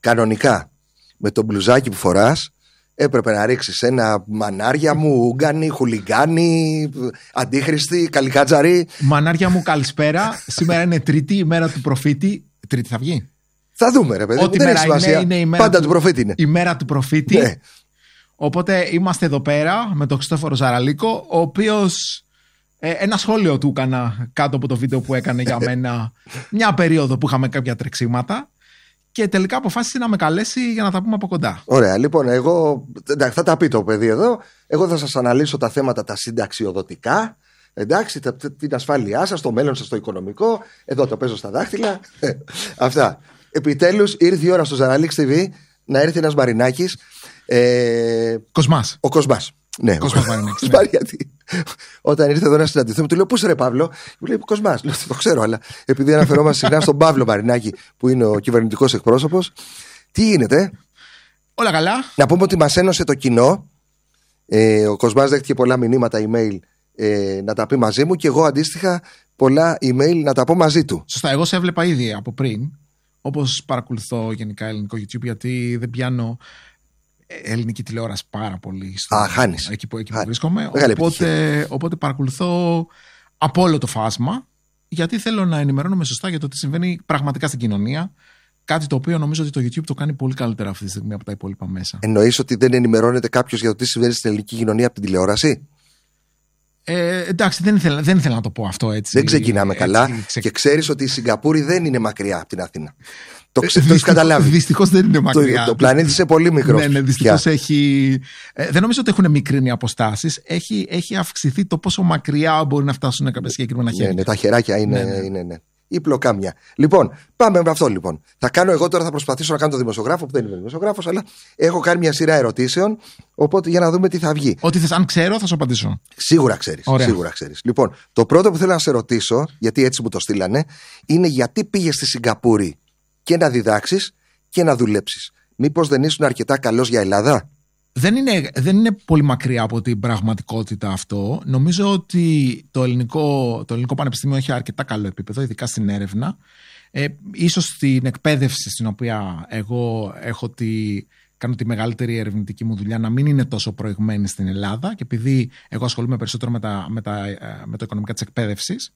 κανονικά με το μπλουζάκι που φοράς έπρεπε να ρίξεις ένα μανάρια μου, ούγκανη, χουλιγκάνη, αντίχρηστη, καλικάτζαρη. Μανάρια μου, καλησπέρα. Σήμερα είναι Τρίτη, ημέρα του προφήτη. Τρίτη θα βγει. Θα δούμε, ρε παιδί. Ό,τι δεν μέρα έχει σημασία. είναι η μέρα πάντα του προφήτη είναι. Η μέρα του προφήτη. Ναι. Οπότε είμαστε εδώ πέρα με τον Χριστόφορο Ζαραλίκο, ο οποίος ένα σχόλιο του έκανα κάτω από το βίντεο που έκανε για μένα μια περίοδο που είχαμε κάποια τρεξίματα και τελικά αποφάσισε να με καλέσει για να τα πούμε από κοντά. Ωραία, λοιπόν, εγώ θα τα πει το παιδί εδώ. Εγώ θα σας αναλύσω τα θέματα τα συνταξιοδοτικά. Εντάξει, την ασφάλειά σας, το μέλλον σας, το οικονομικό. Εδώ το παίζω στα δάχτυλα. Αυτά. Επιτέλους ήρθε η ώρα στο Ζαραλίξ TV να έρθει ένας Μαρινάκης. Κοσμάς. Ο Κοσμάς. Ναι, Κοσμάς Μαρινάκης. Γιατί όταν ήρθε εδώ να συναντηθούμε, του λέω: Πού ρε Παύλο? Μου λέει: Κοσμάς. Λέω: Το ξέρω, αλλά επειδή αναφερόμαστε συχνά στον Παύλο Μαρινάκη, που είναι ο κυβερνητικός εκπρόσωπος, τι γίνεται? Όλα καλά. Να πούμε ότι μας ένωσε το κοινό. Ο Κοσμάς δέχτηκε πολλά μηνύματα email να τα πει μαζί μου και εγώ αντίστοιχα πολλά email να τα πω μαζί του. Σωστά, εγώ σε έβλεπα ήδη από πριν. Όπως παρακολουθώ γενικά ελληνικό YouTube, γιατί δεν πιάνω ελληνική τηλεόραση πάρα πολύ χάνεις. εκεί που βρίσκομαι. Οπότε παρακολουθώ από όλο το φάσμα, γιατί θέλω να ενημερώνομαι σωστά για το τι συμβαίνει πραγματικά στην κοινωνία. Κάτι το οποίο νομίζω ότι το YouTube το κάνει πολύ καλύτερα αυτή τη στιγμή από τα υπόλοιπα μέσα. Εννοείς ότι δεν ενημερώνεται κάποιος για το τι συμβαίνει στην ελληνική κοινωνία από την τηλεόραση? Εντάξει, δεν ήθελα να το πω αυτό έτσι. Δεν ξεκινάμε καλά. Και ξέρεις ότι η Σιγκαπούρη δεν είναι μακριά από την Αθήνα. Το έχεις καταλάβει. Δυστυχώς δεν είναι μακριά. Το πλανήτη είναι πολύ μικρό. Ναι, δυστυχώς έχει. Δεν νομίζω ότι έχουν μικρύνει αποστάσεις. Έχει αυξηθεί το πόσο μακριά μπορεί να φτάσουν κάποια συγκεκριμένα χέρια. Ναι, τα χεράκια είναι. Ή πλοκάμια. Λοιπόν, πάμε με αυτό λοιπόν. Θα προσπαθήσω να κάνω το δημοσιογράφο, που δεν είμαι δημοσιογράφος, αλλά έχω κάνει μια σειρά ερωτήσεων. Οπότε για να δούμε τι θα βγει. Ό,τι θες, αν ξέρω, θα σου απαντήσω. Σίγουρα ξέρεις. Λοιπόν, το πρώτο που θέλω να σε ρωτήσω, γιατί έτσι μου το στείλανε, είναι γιατί πήγες στη Σιγκαπούρη και να διδάξεις και να δουλέψεις? Μήπως δεν ήσουν αρκετά καλός για Ελλάδα? Δεν είναι πολύ μακριά από την πραγματικότητα αυτό. Νομίζω ότι το ελληνικό πανεπιστήμιο έχει αρκετά καλό επίπεδο, ειδικά στην έρευνα. Ίσως στην εκπαίδευση στην οποία εγώ κάνω τη μεγαλύτερη ερευνητική μου δουλειά να μην είναι τόσο προηγμένη στην Ελλάδα, και επειδή εγώ ασχολούμαι περισσότερο με το οικονομικά της εκπαίδευσης,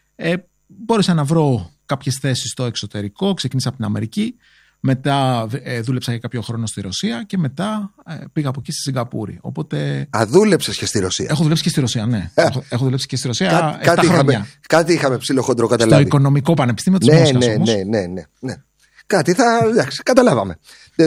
μπόρεσα να βρω κάποιες θέσεις στο εξωτερικό. Ξεκίνησα από την Αμερική. Μετά δούλεψα για κάποιο χρόνο στη Ρωσία και μετά πήγα από εκεί στη Σιγκαπούρη. Οπότε... δούλεψες και στη Ρωσία? Έχω δουλέψει και στη Ρωσία, ναι. Έχω δουλέψει και στη Ρωσία 7 χρόνια. Κάτι είχαμε ψιλοχοντρό καταλάβει. Στο Οικονομικό Πανεπιστήμιο της Μόσχας όμως. Ναι. Κάτι εντάξει, καταλάβαμε.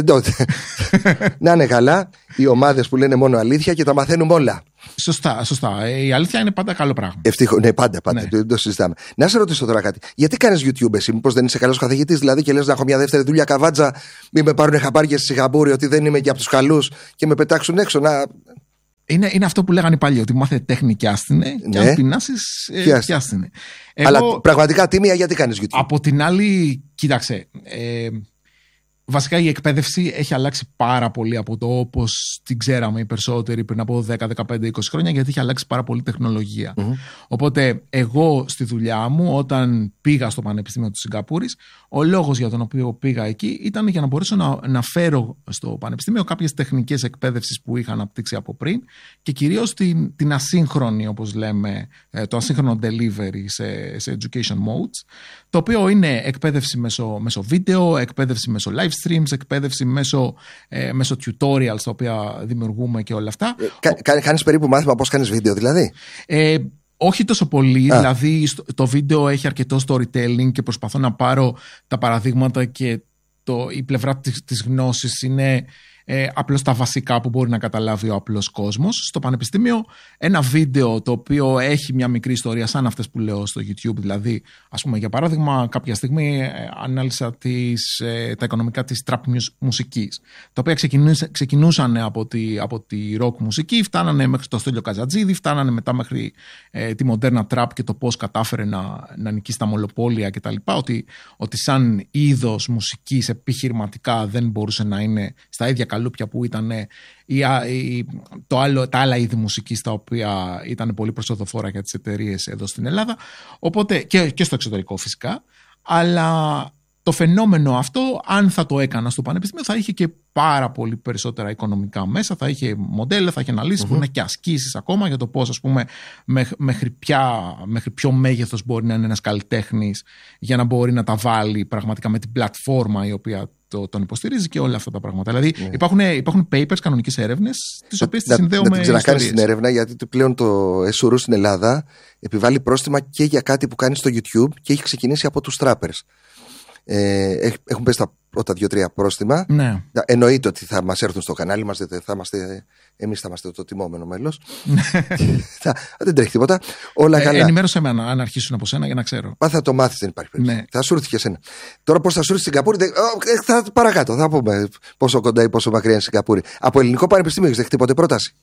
Να είναι καλά οι ομάδες που λένε μόνο αλήθεια και τα μαθαίνουμε όλα. Σωστά. Η αλήθεια είναι πάντα καλό πράγμα. Ευτυχώς, ναι, πάντα. Δεν το συζητάμε. Να σε ρωτήσω τώρα κάτι. Γιατί κάνεις YouTube εσύ? Μήπως δεν είσαι καλός καθηγητής, δηλαδή, και λες να έχω μια δεύτερη δουλειά καβάτζα, μην με πάρουν χαμπάρια στη Σιγκαπούρη ότι δεν είμαι και από τους καλούς και με πετάξουν έξω να. Είναι αυτό που λέγανε πάλι, ότι μάθε τέχνη και άστινε, και αν πεινάσεις και άστινε. Αλλά πραγματικά τίμια, γιατί κάνεις YouTube? Από την άλλη, κοίταξε. Βασικά η εκπαίδευση έχει αλλάξει πάρα πολύ από το όπως την ξέραμε οι περισσότεροι πριν από 10, 15, 20 χρόνια, γιατί έχει αλλάξει πάρα πολύ τεχνολογία. Οπότε εγώ στη δουλειά μου, όταν πήγα στο Πανεπιστήμιο της Σιγκαπούρης, ο λόγος για τον οποίο πήγα εκεί ήταν για να μπορέσω να φέρω στο Πανεπιστήμιο κάποιες τεχνικές εκπαίδευσης που είχα αναπτύξει από πριν, και κυρίως την ασύγχρονη, όπως λέμε, το ασύγχρονο delivery σε education modes, το οποίο είναι εκπαίδευση μέσω βίντεο, εκπαίδευση μέσω live streams, εκπαίδευση μέσω tutorials τα οποία δημιουργούμε και όλα αυτά. Κάνεις περίπου μάθημα πώς κάνεις βίντεο δηλαδή? Όχι τόσο πολύ, δηλαδή το βίντεο έχει αρκετό storytelling και προσπαθώ να πάρω τα παραδείγματα και η πλευρά της γνώσης είναι απλώς τα βασικά που μπορεί να καταλάβει ο απλός κόσμος. Στο πανεπιστήμιο ένα βίντεο το οποίο έχει μια μικρή ιστορία, σαν αυτές που λέω στο YouTube, δηλαδή ας πούμε για παράδειγμα κάποια στιγμή ανάλυσα τα οικονομικά της trap μουσικής, τα οποία ξεκινούσαν από τη rock μουσική, φτάνανε μέχρι το Στέλιο Καζατζίδη, φτάνανε μετά μέχρι τη μοντέρνα trap και το πώς κατάφερε να νικήσει τα μονοπόλια κτλ. Ότι σαν είδος μουσικής επιχειρηματικά δεν μπορούσε να είναι στα ίδια καλούπια που ήταν τα άλλα είδη μουσικής, τα οποία ήταν πολύ προσοδοφόρα για τις εταιρείες εδώ στην Ελλάδα, οπότε και στο εξωτερικό φυσικά. Αλλά το φαινόμενο αυτό, αν θα το έκανα στο πανεπιστήμιο, θα είχε και πάρα πολύ περισσότερα οικονομικά μέσα, θα είχε μοντέλα, θα είχε αναλύσεις, μπορεί να και ασκήσεις ακόμα για το πώς, ας πούμε, μέχρι ποιο μέγεθος μπορεί να είναι ένας καλλιτέχνης για να μπορεί να τα βάλει πραγματικά με την πλατφόρμα η οποία τον υποστηρίζει και όλα αυτά τα πράγματα. Δηλαδή υπάρχουν papers, κανονικές έρευνες, τις οποίες τις συνδέω με ιστορίες. Να την ξανακάνεις την έρευνα, γιατί πλέον το Εσουρού στην Ελλάδα επιβάλλει πρόστιμα και για κάτι που κάνει στο YouTube και έχει ξεκινήσει από τους trappers. Έχουν πέσει τα πρώτα 2-3 πρόστιμα. Ναι. Εννοείται ότι θα μας έρθουν στο κανάλι μας, εμείς θα είμαστε το τιμόμενο μέλος. Δεν τρέχει τίποτα. Όλα καλά. Ενημέρωσέ με αν αρχίσουν από σένα για να ξέρω. Θα το μάθεις, δεν υπάρχει περίπτωση. Ναι. Θα σου έρθει και εσένα. Τώρα πώς θα σου έρθει στην Σιγκαπούρη, παρακάτω. Θα πούμε πόσο κοντά ή πόσο μακριά είναι η Σιγκαπούρη. Από ελληνικό πανεπιστήμιο έχεις δεχτεί ποτέ πρόταση?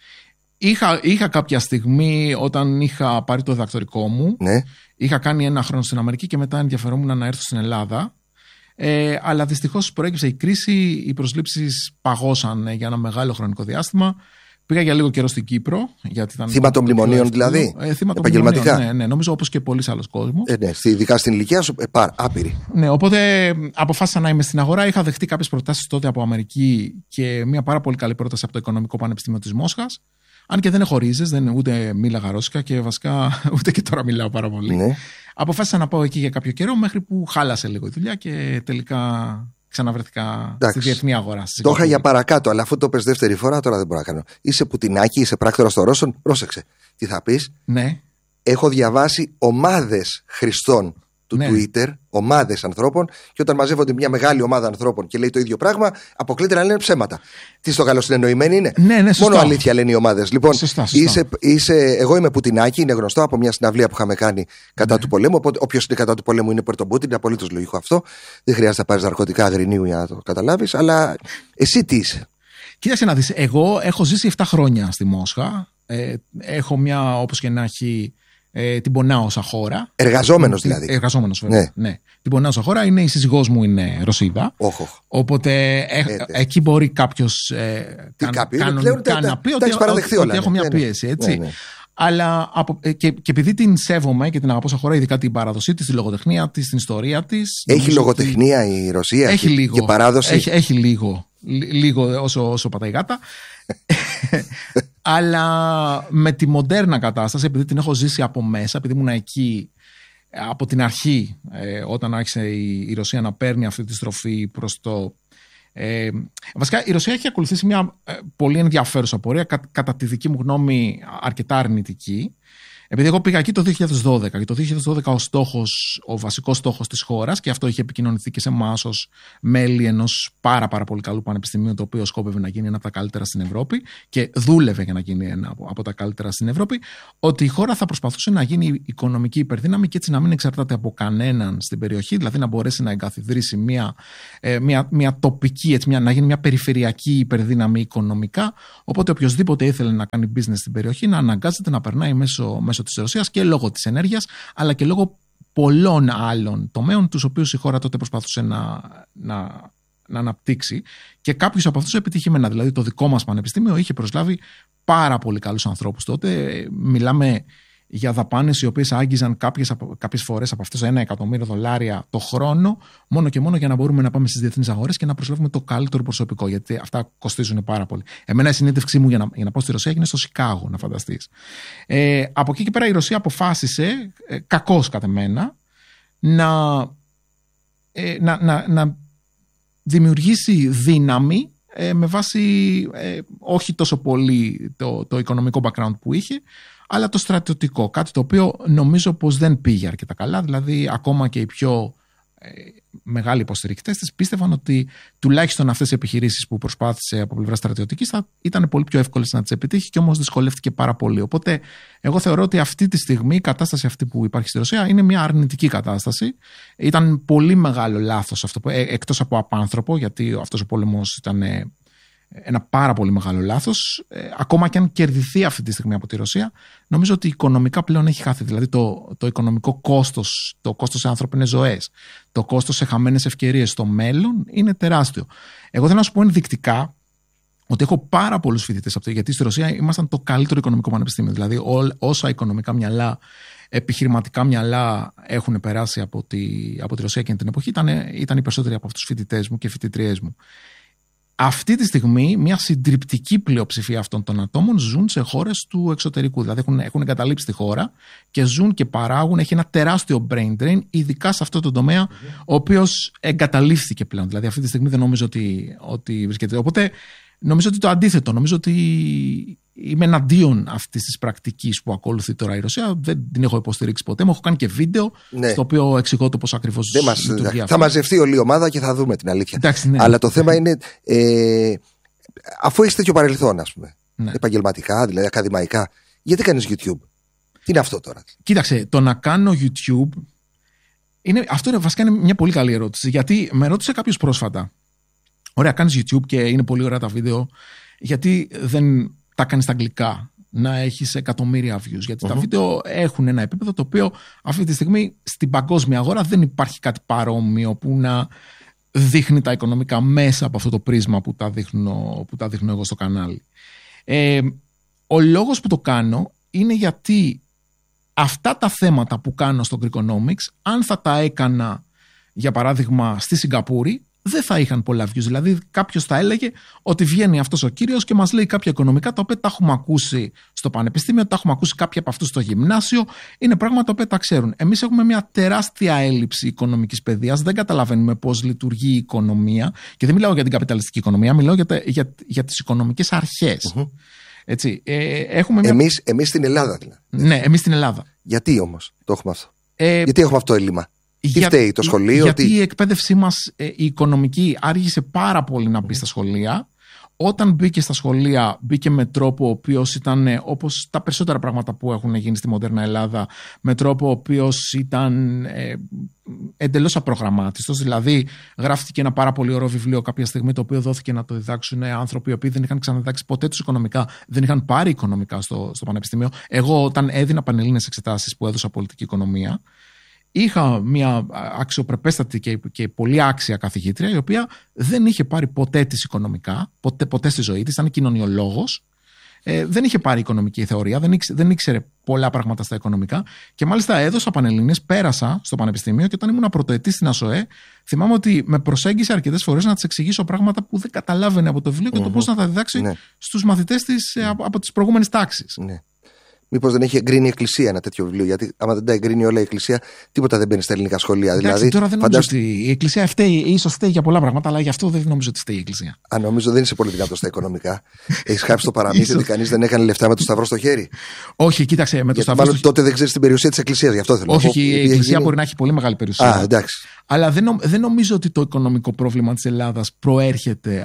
Είχα κάποια στιγμή όταν είχα πάρει το διδακτορικό μου. Ναι. Είχα κάνει 1 χρόνο στην Αμερική και μετά ενδιαφερόμουν να έρθω στην Ελλάδα. Αλλά δυστυχώς προέκυψε η κρίση, οι προσλήψεις παγώσαν για ένα μεγάλο χρονικό διάστημα. Πήγα για λίγο καιρό στην Κύπρο. Θύμα των μνημονίων δηλαδή? Επαγγελματικά. Ναι, νομίζω όπως και πολλοί άλλος κόσμος. Ναι, ειδικά στην ηλικία σου, άπειρη. Ναι, οπότε αποφάσισα να είμαι στην αγορά. Είχα δεχτεί κάποιες προτάσεις τότε από Αμερική και μια πάρα πολύ καλή πρόταση από το Οικονομικό Πανεπιστήμιο της Μόσχας. Αν και δεν έχω ρίζες, ούτε μίλαγα ρώσικα και βασικά ούτε και τώρα μιλάω πάρα πολύ. Ναι. Αποφάσισα να πάω εκεί για κάποιο καιρό μέχρι που χάλασε λίγο η δουλειά και τελικά ξαναβρεθήκα στη διεθνή αγορά. Το είχα για παρακάτω, αλλά αφού το πες δεύτερη φορά, τώρα δεν μπορώ να κάνω. Είσαι Πουτινάκι, είσαι πράκτορας των Ρώσων. Πρόσεξε. Τι θα πεις? Ναι. Έχω διαβάσει ομάδες χρηστών του Twitter, ομάδες ανθρώπων, και όταν μαζεύονται μια μεγάλη ομάδα ανθρώπων και λέει το ίδιο πράγμα, αποκλείται να λένε ψέματα. Τι στο καλοσυνεννοημένοι είναι? Ναι, σωστό. Μόνο αλήθεια λένε οι ομάδες. Λοιπόν, σωστά. Εγώ είμαι Πουτινάκι, είναι γνωστό από μια συναυλία που είχαμε κάνει κατά του πολέμου. Οπότε, όποιος είναι κατά του πολέμου είναι Πορτομπούτιν, είναι απολύτως λογικό αυτό. Δεν χρειάζεται να πάρεις ναρκωτικά αγρινίου για να το καταλάβεις. Αλλά εσύ τι είσαι? Κοίταξε να δεις. Εγώ έχω ζήσει 7 χρόνια στη Μόσχα. Έχω μια, όπως και να έχει, την πονάω όσα χώρα. Εργαζόμενος δηλαδή. Εργαζόμενος, βέβαια. Ναι. Την πονάω όσα χώρα. Η σύζυγός μου είναι Ρωσίδα. Οπότε εκεί μπορεί κάποιος κανονικά να πει ότι έχω μια πίεση. Έτσι. Ναι. Αλλά και επειδή την σέβομαι και την αγαπώ σαν χώρα, ειδικά την παράδοσή της, τη λογοτεχνία της, την ιστορία της. Έχει λογοτεχνία η Ρωσία? Έχει λίγο. Και παράδοση? Έχει λίγο όσο πατάει γάτα. Αλλά με τη μοντέρνα κατάσταση, επειδή την έχω ζήσει από μέσα, επειδή ήμουν εκεί από την αρχή, όταν άρχισε η Ρωσία να παίρνει αυτή τη στροφή προς το... βασικά η Ρωσία έχει ακολουθήσει μια πολύ ενδιαφέρουσα πορεία, κατά τη δική μου γνώμη αρκετά αρνητική. Επειδή εγώ πήγα εκεί το 2012 και το 2012 ο βασικός στόχος της χώρας, και αυτό είχε επικοινωνηθεί και σε εμάς ως μέλη ενός πάρα πολύ καλού πανεπιστημίου, το οποίο σκόπευε να γίνει ένα από τα καλύτερα στην Ευρώπη και δούλευε για να γίνει ένα από τα καλύτερα στην Ευρώπη, ότι η χώρα θα προσπαθούσε να γίνει οικονομική υπερδύναμη και έτσι να μην εξαρτάται από κανέναν στην περιοχή, δηλαδή να μπορέσει να εγκαθιδρύσει μια τοπική, έτσι, να γίνει μια περιφερειακή υπερδύναμη οικονομικά. Οπότε οποιοδήποτε ήθελε να κάνει business στην περιοχή να αναγκάζεται να περνάει μέσω της Ρωσίας, και λόγω της ενέργειας, αλλά και λόγω πολλών άλλων τομέων, τους οποίους η χώρα τότε προσπαθούσε να αναπτύξει, και κάποιους από αυτούς επιτυχημένα. Δηλαδή το δικό μας πανεπιστήμιο είχε προσλάβει πάρα πολύ καλούς ανθρώπους τότε. Μιλάμε για δαπάνες οι οποίες άγγιζαν κάποιες φορές από αυτές $1 εκατομμύριο το χρόνο, μόνο και μόνο για να μπορούμε να πάμε στις διεθνείς αγορές και να προσλάβουμε το καλύτερο προσωπικό, γιατί αυτά κοστίζουν πάρα πολύ. Εμένα η συνέντευξή μου για να πάω στη Ρωσία έγινε στο Σικάγο, να φανταστείς. Από εκεί και πέρα η Ρωσία αποφάσισε, κακώς κατ' εμένα, να δημιουργήσει δύναμη με βάση όχι τόσο πολύ το οικονομικό background που είχε, αλλά το στρατιωτικό, κάτι το οποίο νομίζω πως δεν πήγε αρκετά καλά. Δηλαδή ακόμα και οι πιο μεγάλοι υποστηρικτές της πίστευαν ότι τουλάχιστον αυτές οι επιχειρήσεις που προσπάθησε από πλευρά στρατιωτικής θα ήταν πολύ πιο εύκολες να τις επιτύχει, και όμως δυσκολεύτηκε πάρα πολύ. Οπότε εγώ θεωρώ ότι αυτή τη στιγμή η κατάσταση αυτή που υπάρχει στη Ρωσία είναι μια αρνητική κατάσταση. Ήταν πολύ μεγάλο λάθος αυτό, εκτός από απάνθρωπο, γιατί αυτός ο πόλεμος ήταν ένα πάρα πολύ μεγάλο λάθος. Ακόμα και αν κερδιθεί αυτή τη στιγμή από τη Ρωσία, νομίζω ότι οικονομικά πλέον έχει χάθει. Δηλαδή το οικονομικό κόστος, το κόστος σε ανθρώπινες ζωές, το κόστος σε χαμένες ευκαιρίες στο μέλλον είναι τεράστιο. Εγώ θέλω να σου πω ενδεικτικά ότι έχω πάρα πολλούς φοιτητές από το, γιατί στη Ρωσία ήμασταν το καλύτερο οικονομικό πανεπιστήμιο. Δηλαδή όσα οικονομικά μυαλά επιχειρηματικά μυαλά έχουν περάσει από τη Ρωσία εκείνη την εποχή ήταν οι περισσότεροι από αυτούς τους φοιτητές μου και φοιτητριές μου. Αυτή τη στιγμή μια συντριπτική πλειοψηφία αυτών των ατόμων ζουν σε χώρες του εξωτερικού. Δηλαδή έχουν εγκαταλείψει τη χώρα και ζουν και παράγουν. Έχει ένα τεράστιο brain drain, ειδικά σε αυτό το τομέα, ο οποίος εγκαταλείφθηκε πλέον. Δηλαδή αυτή τη στιγμή δεν νομίζω ότι βρίσκεται. Οπότε νομίζω ότι το αντίθετο. Νομίζω ότι είμαι εναντίον αυτής της πρακτικής που ακολουθεί τώρα η Ρωσία. Δεν την έχω υποστηρίξει ποτέ. Μου έχω κάνει και βίντεο στο οποίο εξηγώ το πώς ακριβώς λειτουργεί. Θα μαζευτεί όλη η ομάδα και θα δούμε την αλήθεια. Εντάξει, ναι. Αλλά το θέμα είναι, αφού έχεις τέτοιο παρελθόν, ας πούμε, επαγγελματικά, δηλαδή ακαδημαϊκά, γιατί κάνεις YouTube? Τι είναι αυτό τώρα? Κοίταξε, το να κάνω YouTube αυτό βασικά είναι μια πολύ καλή ερώτηση. Γιατί με ρώτησε κάποιος πρόσφατα, ωραία, κάνεις YouTube και είναι πολύ ωραία τα βίντεο, γιατί δεν τα κάνεις στα αγγλικά, να έχεις εκατομμύρια views? Γιατί τα βίντεο έχουν ένα επίπεδο το οποίο αυτή τη στιγμή στην παγκόσμια αγορά δεν υπάρχει κάτι παρόμοιο που να δείχνει τα οικονομικά μέσα από αυτό το πρίσμα που τα δείχνω εγώ στο κανάλι. Ο λόγος που το κάνω είναι γιατί αυτά τα θέματα που κάνω στο Greekonomics, αν θα τα έκανα για παράδειγμα στη Σιγκαπούρη, δεν θα είχαν πολλά views. Δηλαδή, κάποιος θα έλεγε ότι βγαίνει αυτός ο κύριος και μας λέει κάποια οικονομικά τα οποία τα έχουμε ακούσει στο πανεπιστήμιο, τα έχουμε ακούσει κάποιοι από αυτούς στο γυμνάσιο. Είναι πράγματα που τα ξέρουν. Εμείς έχουμε μια τεράστια έλλειψη οικονομικής παιδείας. Δεν καταλαβαίνουμε πώς λειτουργεί η οικονομία. Και δεν μιλάω για την καπιταλιστική οικονομία, μιλάω για τις οικονομικές αρχές. Έτσι, εμείς στην Ελλάδα δηλαδή. Ναι, εμείς στην Ελλάδα. Γιατί όμως το έχουμε αυτό? Γιατί έχουμε αυτό το έλλειμμα? Τι φταίει, το σχολείο? Γιατί η εκπαίδευσή μας η οικονομική άργησε πάρα πολύ να μπει στα σχολεία. Όταν μπήκε στα σχολεία, μπήκε με τρόπο ο οποίος ήταν, όπως τα περισσότερα πράγματα που έχουν γίνει στη μοντέρνα Ελλάδα, με τρόπο ο οποίος ήταν εντελώς απρογραμμάτιστος. Δηλαδή, γράφτηκε ένα πάρα πολύ ωραίο βιβλίο κάποια στιγμή, το οποίο δόθηκε να το διδάξουν άνθρωποι οι οποίοι δεν είχαν ξαναδιδάξει ποτέ τους οικονομικά, δεν είχαν πάρει οικονομικά στο πανεπιστήμιο. Εγώ, όταν έδινα πανελλήνιες εξετάσεις που έδωσα πολιτική οικονομία, είχα μια αξιοπρεπέστατη και πολύ άξια καθηγήτρια, η οποία δεν είχε πάρει ποτέ της οικονομικά, ποτέ στη ζωή της, ήταν κοινωνιολόγος, δεν είχε πάρει οικονομική θεωρία, δεν ήξερε πολλά πράγματα στα οικονομικά και μάλιστα έδωσα πανελλήνιες, πέρασα στο πανεπιστήμιο και όταν ήμουν πρωτοετής στην ΑΣΟΕ, θυμάμαι ότι με προσέγγισε αρκετές φορές να της εξηγήσω πράγματα που δεν καταλάβαινε από το βιβλίο και το πώς να τα διδάξει στους μαθητές της από τις προηγούμενες τάξεις. Μήπως δεν έχει εγκρίνει η Εκκλησία ένα τέτοιο βιβλίο? Γιατί άμα δεν τα εγκρίνει όλα η Εκκλησία, τίποτα δεν μπαίνει στα ελληνικά σχολεία. Δηλαδή, τώρα δεν νομίζω ότι η Εκκλησία ίσως φταίει για πολλά πράγματα, αλλά γι' αυτό δεν νομίζω ότι φταίει η Εκκλησία. Νομίζω δεν είσαι πολύ δυνατό στα οικονομικά. Έχεις χάψει το παραμύθι ότι κανείς δεν έκανε λεφτά με το σταυρό στο χέρι. Όχι, κοίταξε. Με το σταυρό. Μάλλον τότε δεν ξέρεις την περιουσία της Εκκλησίας, γι' αυτό θέλω. Όχι, η Εκκλησία μπορεί να έχει πολύ μεγάλη περιουσία. Εντάξει. Αλλά δεν νομίζω ότι το οικονομικό πρόβλημα της Ελλάδας προέρχεται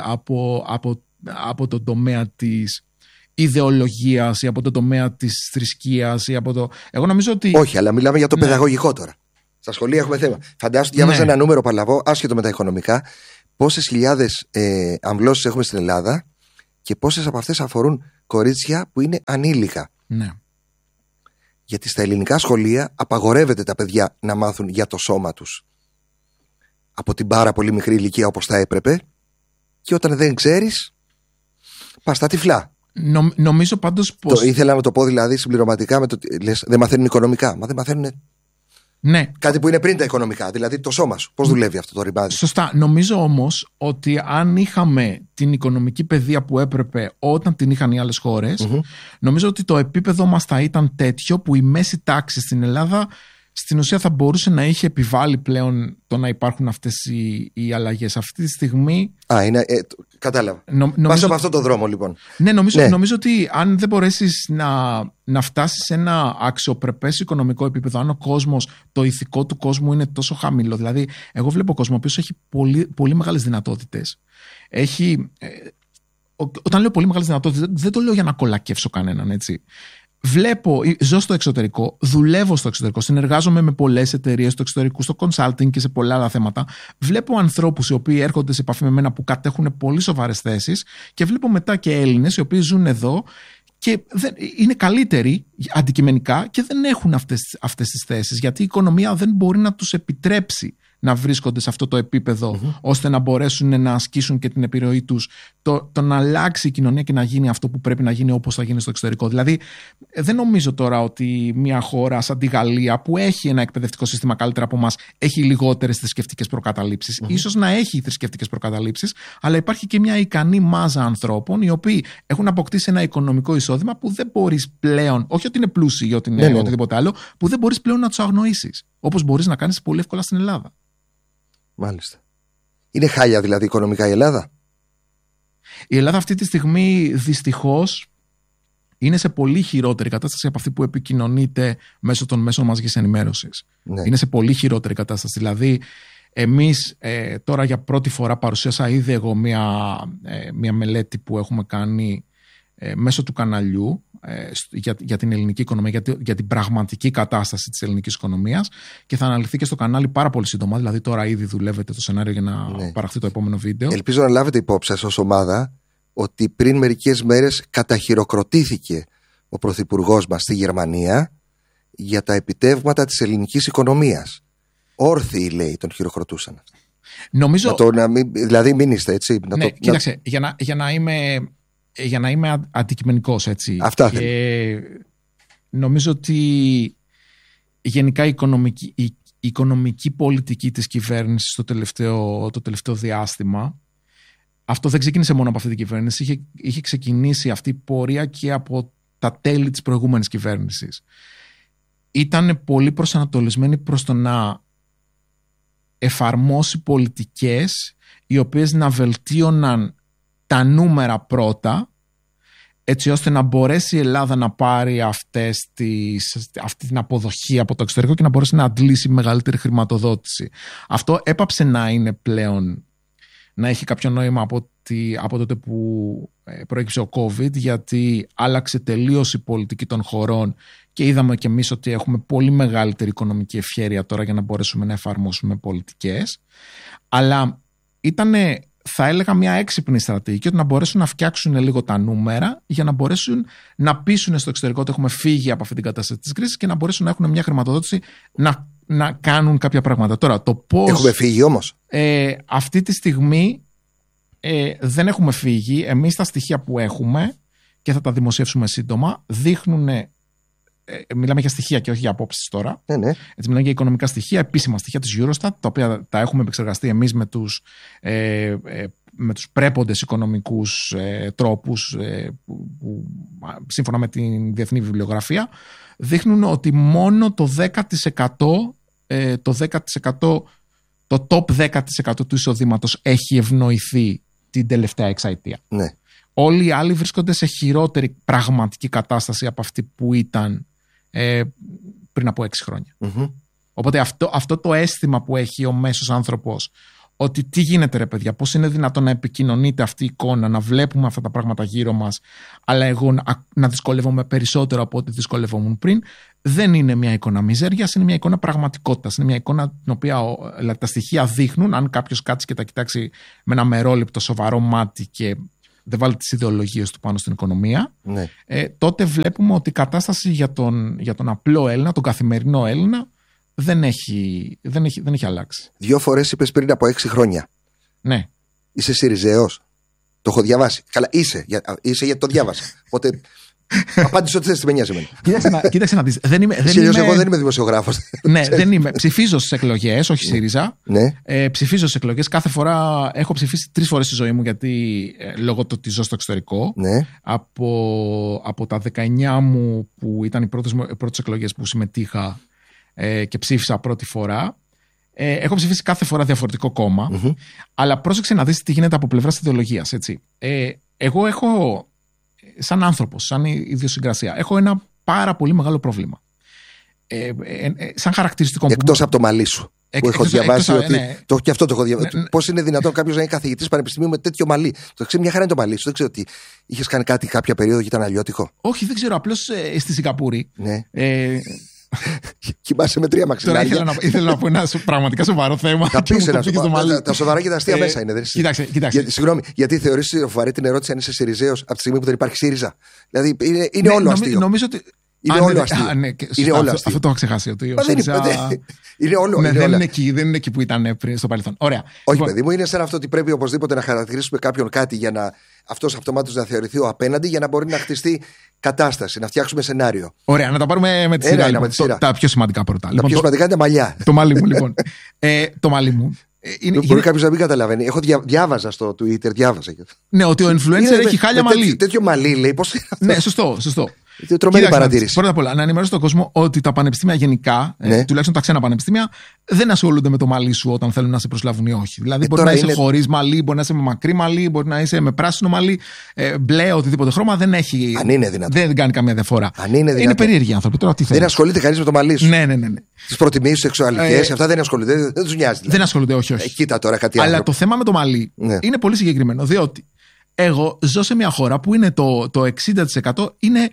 από τον τομέα της ιδεολογίας ή από το τομέα της θρησκείας ή από το... Εγώ νομίζω ότι... Όχι, αλλά μιλάμε για το παιδαγωγικό τώρα. Στα σχολεία έχουμε θέμα. Φαντάσου, διάβαζα ένα νούμερο παλαβό, άσχετο με τα οικονομικά, πόσες χιλιάδες αμβλώσεις έχουμε στην Ελλάδα και πόσες από αυτές αφορούν κορίτσια που είναι ανήλικα. Ναι. Γιατί στα ελληνικά σχολεία απαγορεύεται τα παιδιά να μάθουν για το σώμα τους από την πάρα πολύ μικρή ηλικία όπως θα έπρεπε, και όταν δεν ξέρεις πας στα τυφλά. Νομίζω πάντως πως... Ήθελα να το πω δηλαδή συμπληρωματικά με το ότι λες, δεν μαθαίνουν οικονομικά. Μα δεν μαθαίνουν κάτι που είναι πριν τα οικονομικά. Δηλαδή το σώμα σου. Πώς δουλεύει αυτό το ρημάδι? Σωστά. Νομίζω όμως ότι αν είχαμε την οικονομική παιδεία που έπρεπε όταν την είχαν οι άλλες χώρες, νομίζω ότι το επίπεδο μας θα ήταν τέτοιο που η μέση τάξη στην Ελλάδα στην ουσία θα μπορούσε να είχε επιβάλει πλέον το να υπάρχουν αυτές οι αλλαγές. Αυτή τη στιγμή... Κατάλαβα. Πας από αυτόν τον δρόμο λοιπόν. Ναι, νομίζω ότι αν δεν μπορέσεις να φτάσεις σε ένα αξιοπρεπές οικονομικό επίπεδο, αν ο κόσμος, το ηθικό του κόσμου είναι τόσο χαμηλό. Δηλαδή, εγώ βλέπω κόσμο ο οποίος έχει πολύ, πολύ μεγάλες δυνατότητες. Όταν λέω πολύ μεγάλες δυνατότητες, δεν το λέω για να κολακεύσω κανέναν, έτσι. Ζω στο εξωτερικό, δουλεύω στο εξωτερικό, συνεργάζομαι με πολλές εταιρείες στο εξωτερικό, στο consulting και σε πολλά άλλα θέματα. Βλέπω ανθρώπους οι οποίοι έρχονται σε επαφή με μένα που κατέχουν πολύ σοβαρές θέσεις και βλέπω μετά και Έλληνες οι οποίοι ζουν εδώ και είναι καλύτεροι αντικειμενικά και δεν έχουν αυτές τις θέσεις, γιατί η οικονομία δεν μπορεί να τους επιτρέψει να βρίσκονται σε αυτό το επίπεδο, ώστε να μπορέσουν να ασκήσουν και την επιρροή τους, το να αλλάξει η κοινωνία και να γίνει αυτό που πρέπει να γίνει όπως θα γίνει στο εξωτερικό. Δηλαδή, δεν νομίζω τώρα ότι μια χώρα σαν τη Γαλλία, που έχει ένα εκπαιδευτικό σύστημα καλύτερα από εμάς, έχει λιγότερες θρησκευτικές προκαταλήψεις. Ίσως να έχει θρησκευτικές προκαταλήψεις, αλλά υπάρχει και μια ικανή μάζα ανθρώπων οι οποίοι έχουν αποκτήσει ένα οικονομικό εισόδημα που δεν μπορείς πλέον, όχι ότι είναι πλούσιοι ή ότι είναι οτιδήποτε άλλο, που δεν μπορείς πλέον να τους αγνοήσεις. Όπως μπορείς να κάνεις πολύ εύκολα στην Ελλάδα. Μάλιστα. Είναι χάλια δηλαδή οικονομικά η Ελλάδα? Η Ελλάδα αυτή τη στιγμή δυστυχώς είναι σε πολύ χειρότερη κατάσταση από αυτή που επικοινωνείται μέσω των μέσων μαζικής ενημέρωσης. Ναι. Είναι σε πολύ χειρότερη κατάσταση. Δηλαδή, εμείς τώρα για πρώτη φορά παρουσίασα ήδη εγώ μια μελέτη που έχουμε κάνει μέσω του καναλιού για την ελληνική οικονομία, για την πραγματική κατάσταση της ελληνικής οικονομίας, και θα αναλυθεί και στο κανάλι πάρα πολύ σύντομα. Δηλαδή τώρα ήδη δουλεύετε το σενάριο για να παραχθεί το επόμενο βίντεο. Ελπίζω να λάβετε υπόψη σας ως ομάδα ότι πριν μερικές μέρες καταχειροκροτήθηκε ο πρωθυπουργός μας στη Γερμανία για τα επιτεύγματα της ελληνικής οικονομίας. Όρθιοι, λέει, τον χειροκροτούσαν. Νομίζω... δηλαδή μην είστε έτσι. Κοίταξε, για να είμαι αντικειμενικός, έτσι. Αυτά νομίζω ότι γενικά η οικονομική πολιτική της κυβέρνησης το τελευταίο διάστημα, αυτό δεν ξεκίνησε μόνο από αυτή την κυβέρνηση, είχε ξεκινήσει αυτή η πορεία και από τα τέλη της προηγούμενης κυβέρνησης. Ήταν πολύ προσανατολισμένη προς το να εφαρμόσει πολιτικές οι οποίες να βελτίωναν τα νούμερα πρώτα, έτσι ώστε να μπορέσει η Ελλάδα να πάρει αυτή την αποδοχή από το εξωτερικό και να μπορέσει να αντλήσει μεγαλύτερη χρηματοδότηση. Αυτό έπαψε να είναι πλέον, να έχει κάποιο νόημα από τότε που προέκυψε ο COVID, γιατί άλλαξε τελείως η πολιτική των χωρών και είδαμε και εμείς ότι έχουμε πολύ μεγαλύτερη οικονομική ευχέρεια τώρα για να μπορέσουμε να εφαρμόσουμε πολιτικές. Αλλά ήτανε, θα έλεγα, μια έξυπνη στρατηγική, ότι να μπορέσουν να φτιάξουν λίγο τα νούμερα για να μπορέσουν να πείσουν στο εξωτερικό ότι έχουμε φύγει από αυτή την κατάσταση της κρίσης και να μπορέσουν να έχουν μια χρηματοδότηση να κάνουν κάποια πράγματα. Τώρα, το πώς... Έχουμε φύγει όμως? Αυτή τη στιγμή δεν έχουμε φύγει. Εμείς τα στοιχεία που έχουμε, και θα τα δημοσιεύσουμε σύντομα, δείχνουν... μιλάμε για στοιχεία και όχι για απόψεις τώρα. Ναι. Έτσι, μιλάμε για οικονομικά στοιχεία, επίσημα στοιχεία της Eurostat, τα οποία τα έχουμε επεξεργαστεί εμείς με τους πρέποντες οικονομικούς τρόπους που σύμφωνα με την διεθνή βιβλιογραφία δείχνουν ότι μόνο το 10%, το top 10% του εισοδήματος έχει ευνοηθεί την τελευταία εξαετία. Ναι. Όλοι οι άλλοι βρίσκονται σε χειρότερη πραγματική κατάσταση από αυτή που ήταν πριν από 6 χρόνια. Οπότε αυτό το αίσθημα που έχει ο μέσος άνθρωπος, ότι τι γίνεται ρε παιδιά, πώς είναι δυνατόν να επικοινωνείται αυτή η εικόνα, να βλέπουμε αυτά τα πράγματα γύρω μας, αλλά εγώ να δυσκολεύομαι περισσότερο από ό,τι δυσκολεύομουν πριν, δεν είναι μια εικόνα μιζέριας, είναι μια εικόνα πραγματικότητας. Είναι μια εικόνα την οποία τα στοιχεία δείχνουν, αν κάποιος κάτσει και τα κοιτάξει με ένα μερόληπτο σοβαρό μάτι και δεν βάλει τις ιδεολογίες του πάνω στην οικονομία, ναι. Τότε βλέπουμε ότι η κατάσταση για τον απλό Έλληνα, τον καθημερινό Έλληνα, δεν έχει αλλάξει. 2 φορές είπες πριν από 6 χρόνια. Ναι. Είσαι Συριζέος? Το έχω διαβάσει. Καλά, είσαι γιατί το διάβασα. Οπότε απάντησε ότι θες, με νοιάζει εμένα. Κοίταξε να δεις. Εγώ δεν είμαι δημοσιογράφος. Ναι, δεν είμαι. Ψηφίζω στις εκλογές, όχι ΣΥΡΙΖΑ. Ναι. Ψηφίζω στις εκλογές. Κάθε φορά έχω ψηφίσει 3 φορές στη ζωή μου, γιατί λόγω του ότι ζω στο εξωτερικό. Ναι. Από τα 19 μου που ήταν οι πρώτες εκλογές που συμμετείχα και ψήφισα πρώτη φορά, έχω ψηφίσει κάθε φορά διαφορετικό κόμμα. Αλλά πρόσεξε να δεις τι γίνεται από πλευράς ιδεολογίας. Εγώ έχω, σαν άνθρωπος, σαν ιδιοσυγκρασία, έχω ένα πάρα πολύ μεγάλο πρόβλημα. Σαν χαρακτηριστικό. Εκτός από το μαλλί σου. Που έχω διαβάσει ότι. Ναι. Και αυτό το έχω διαβάσει. Πώς είναι δυνατόν κάποιος να είναι καθηγητής πανεπιστημίου με τέτοιο μαλλί? Το ξέρω, μια χαρά είναι το μαλλί σου. Δεν ξέρω ότι είχες κάνει κάτι κάποια περίοδο και ήταν αλλιώτικο. Όχι, δεν ξέρω. Απλώς στη Σιγκαπούρη. Ναι. Κοιμάσαι με 3 μαξιλάρια. Ήθελα να πω ένα πραγματικά σοβαρό θέμα. Τα σοβαρά και τα αστεία μέσα είναι. Κοίταξε. Συγγνώμη, γιατί θεωρείς σοβαρή την ερώτηση αν είσαι Συριζέος από τη στιγμή που δεν υπάρχει ΣΥΡΙΖΑ? Δηλαδή είναι όλο αστείο. Νομίζω ότι. Είναι όλο αστείο. Είναι όλο αστείο. Αυτό το έχω ξεχάσει. Είναι όλο. Δεν είναι εκεί που ήταν πριν στο παρελθόν. Ωραία. Όχι, παιδί μου, είναι σαν αυτό ότι πρέπει οπωσδήποτε να χαρακτηρίσουμε κάποιον κάτι για να αυτός αυτομάτως να θεωρηθεί ο απέναντι για να μπορεί να χτιστεί κατάσταση, να φτιάξουμε σενάριο. Ωραία, να τα πάρουμε με τη σειρά. Τα πιο σημαντικά πρώτα. Τα πιο σημαντικά είναι τα μαλλιά. Το μαλλί μου, λοιπόν. Το μαλλί μου. Μπορεί κάποιο να μην καταλαβαίνει. Εγώ διάβαζα στο Twitter, Ναι, ότι ο influencer έχει χάλια μαλλί. Τέτοιο μαλλί, λέει. Ναι, σωστό. Τρομερή παρατήρηση. Πρώτα απ' όλα, να ενημερώσω τον κόσμο ότι τα πανεπιστήμια γενικά, τουλάχιστον τα ξένα πανεπιστήμια, δεν ασχολούνται με το μαλλί σου όταν θέλουν να σε προσλάβουν ή όχι. Δηλαδή, μπορεί να είσαι χωρίς μαλλί, μπορεί να είσαι με μακρύ μαλλί, μπορεί να είσαι με πράσινο μαλλί, μπλε, οτιδήποτε χρώμα. Δεν έχει. Αν είναι δυνατόν. Δεν κάνει καμία διαφορά. Είναι περίεργοι άνθρωποι. Τώρα, τι δεν ασχολείται κανείς με το μαλλί σου. Ναι. Τις προτιμήσεις σεξουαλικές, αυτά δεν ασχολούνται. Δεν τους νοιάζει. Δεν ασχολούνται, όχι. Κοίτα τώρα κάτι άλλο. Αλλά το θέμα με το μαλλί είναι πολύ συγκεκριμένο. Διότι εγώ ζω σε μια χώρα που είναι το 60% είναι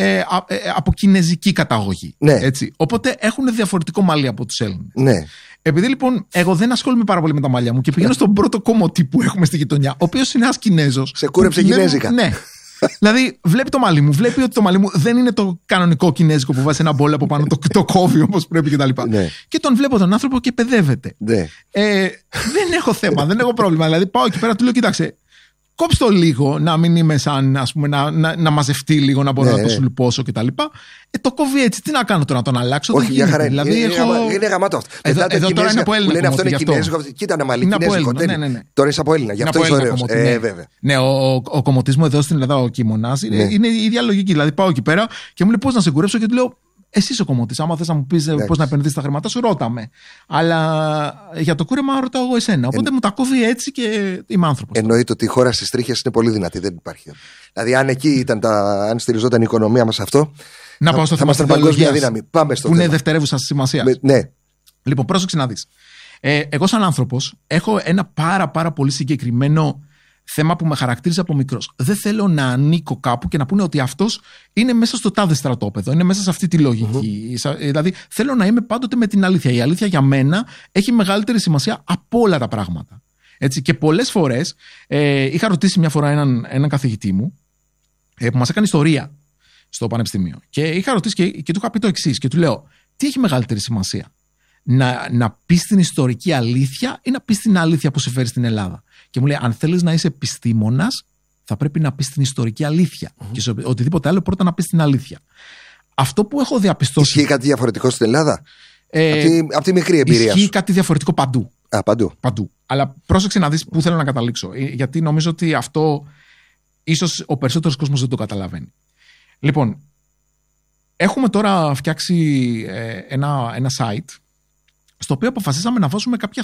από κινεζική καταγωγή. Ναι. Έτσι. Οπότε έχουν διαφορετικό μαλλί από τους Έλληνες. Ναι. Επειδή λοιπόν εγώ δεν ασχολούμαι πάρα πολύ με τα μαλλιά μου και πηγαίνω στον πρώτο κομμωτή που έχουμε στη γειτονιά, ο οποίος είναι ένας Κινέζος. Σε κούρεψε κινέζικα. Ναι. Δηλαδή, βλέπει το μαλλί μου, βλέπει ότι το μαλλί μου δεν είναι το κανονικό κινέζικο που βάζει ένα μπόλ από πάνω, το κόβει όπως πρέπει κτλ. Ναι. Και τον βλέπω τον άνθρωπο και παιδεύεται. Ναι. Δεν έχω θέμα, δεν έχω πρόβλημα. Δηλαδή, πάω εκεί πέρα, του λέω: κοίταξε, κόψτε το λίγο, να μην είμαι σαν, ας πούμε, να μαζευτεί λίγο, να μπορώ να το σουλουπώσω κτλ. Το κόβει έτσι. Τι να κάνω τώρα, να τον αλλάξω? Όχι, για χαρά. Δηλαδή, είναι γαμάτο αυτό. Εδώ τώρα είναι από Έλληνα. Που λένε αυτό είναι κινέζικο. Κοίτα ένα μαλλί κινέζικο. Τώρα είσαι από Έλληνα. Γι' αυτό είσαι ωραίος. Βέβαια. Ναι, ο κομμωτής μου εδώ στην Ελλάδα, ο Κιμονάς, είναι η ίδια λογική. Δηλαδή, πάω εκεί πέρα και μου λέει: πώς να σε κουρέψω? Και του λέω: εσύ είσαι ο κομμωτής. Άμα θες να μου πεις πώς να επενδύσεις τα χρήματά σου, ρώτα με. Αλλά για το κούρεμα ρωτάω εγώ εσένα. Οπότε μου τα κόβει έτσι και είμαι άνθρωπος. Εννοείται ότι η χώρα στις τρίχες είναι πολύ δυνατή. Δεν υπάρχει. Δηλαδή, αν εκεί αν στηριζόταν η οικονομία μας αυτό. Να πάω στο θέμα της παγκόσμια δύναμη. Πάμε στο που είναι δευτερεύουσα σημασία. Ναι. Λοιπόν, πρόσεξε να δεις. Εγώ, σαν άνθρωπος, έχω ένα πάρα πολύ συγκεκριμένο θέμα που με χαρακτήριζε από μικρός. Δεν θέλω να ανήκω κάπου και να πούνε ότι αυτός είναι μέσα στο τάδε στρατόπεδο, είναι μέσα σε αυτή τη λογική. Δηλαδή, θέλω να είμαι πάντοτε με την αλήθεια. Η αλήθεια για μένα έχει μεγαλύτερη σημασία από όλα τα πράγματα. Έτσι, και πολλές φορές είχα ρωτήσει μια φορά έναν καθηγητή μου που μας έκανε ιστορία στο πανεπιστήμιο. Και είχα ρωτήσει και του είχα πει το εξής. Και του λέω: τι έχει μεγαλύτερη σημασία, να πεις την ιστορική αλήθεια ή να πεις την αλήθεια που σε φέρει στην Ελλάδα? Και μου λέει: αν θέλεις να είσαι επιστήμονας, θα πρέπει να πεις την ιστορική αλήθεια. Και σε οτιδήποτε άλλο, πρώτα να πεις την αλήθεια. Αυτό που έχω διαπιστώσει. Ισχύει κάτι διαφορετικό στην Ελλάδα? Από τη μικρή εμπειρία. Ισχύει κάτι διαφορετικό παντού. Παντού. Αλλά πρόσεξε να δεις πού θέλω να καταλήξω. Γιατί νομίζω ότι αυτό ίσως ο περισσότερος κόσμος δεν το καταλαβαίνει. Λοιπόν, έχουμε τώρα φτιάξει ένα site στο οποίο αποφασίσαμε να βάζουμε κάποια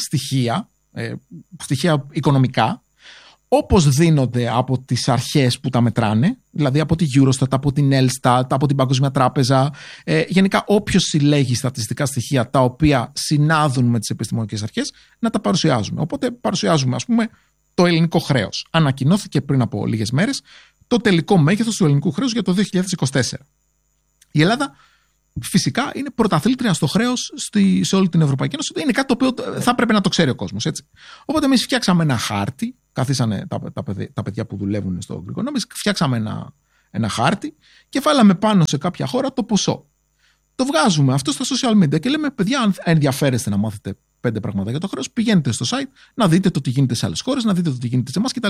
στοιχεία οικονομικά, όπως δίνονται από τις αρχές που τα μετράνε, δηλαδή από τη Eurostat, από την Elstat, από την Παγκόσμια Τράπεζα, γενικά όποιος συλλέγει στατιστικά στοιχεία τα οποία συνάδουν με τις επιστημονικές αρχές, να τα παρουσιάζουμε. Οπότε παρουσιάζουμε, ας πούμε, το ελληνικό χρέος. Ανακοινώθηκε πριν από λίγες μέρες το τελικό μέγεθος του ελληνικού χρέους για το 2024. Η Ελλάδα φυσικά είναι πρωταθλήτρια στο χρέος σε όλη την Ευρωπαϊκή Ένωση. Είναι κάτι το οποίο θα πρέπει να το ξέρει ο κόσμος. Έτσι. Οπότε εμείς φτιάξαμε ένα χάρτη. Καθίσανε τα παιδιά που δουλεύουν στο Greek Economics, φτιάξαμε ένα χάρτη και βάλαμε πάνω σε κάποια χώρα το ποσό. Το βγάζουμε αυτό στα social media και λέμε: παιδιά, αν ενδιαφέρεστε να μάθετε 5 πράγματα για το χρέος, πηγαίνετε στο site να δείτε το τι γίνεται σε άλλες χώρες, να δείτε το τι γίνεται σε εμάς κτλ.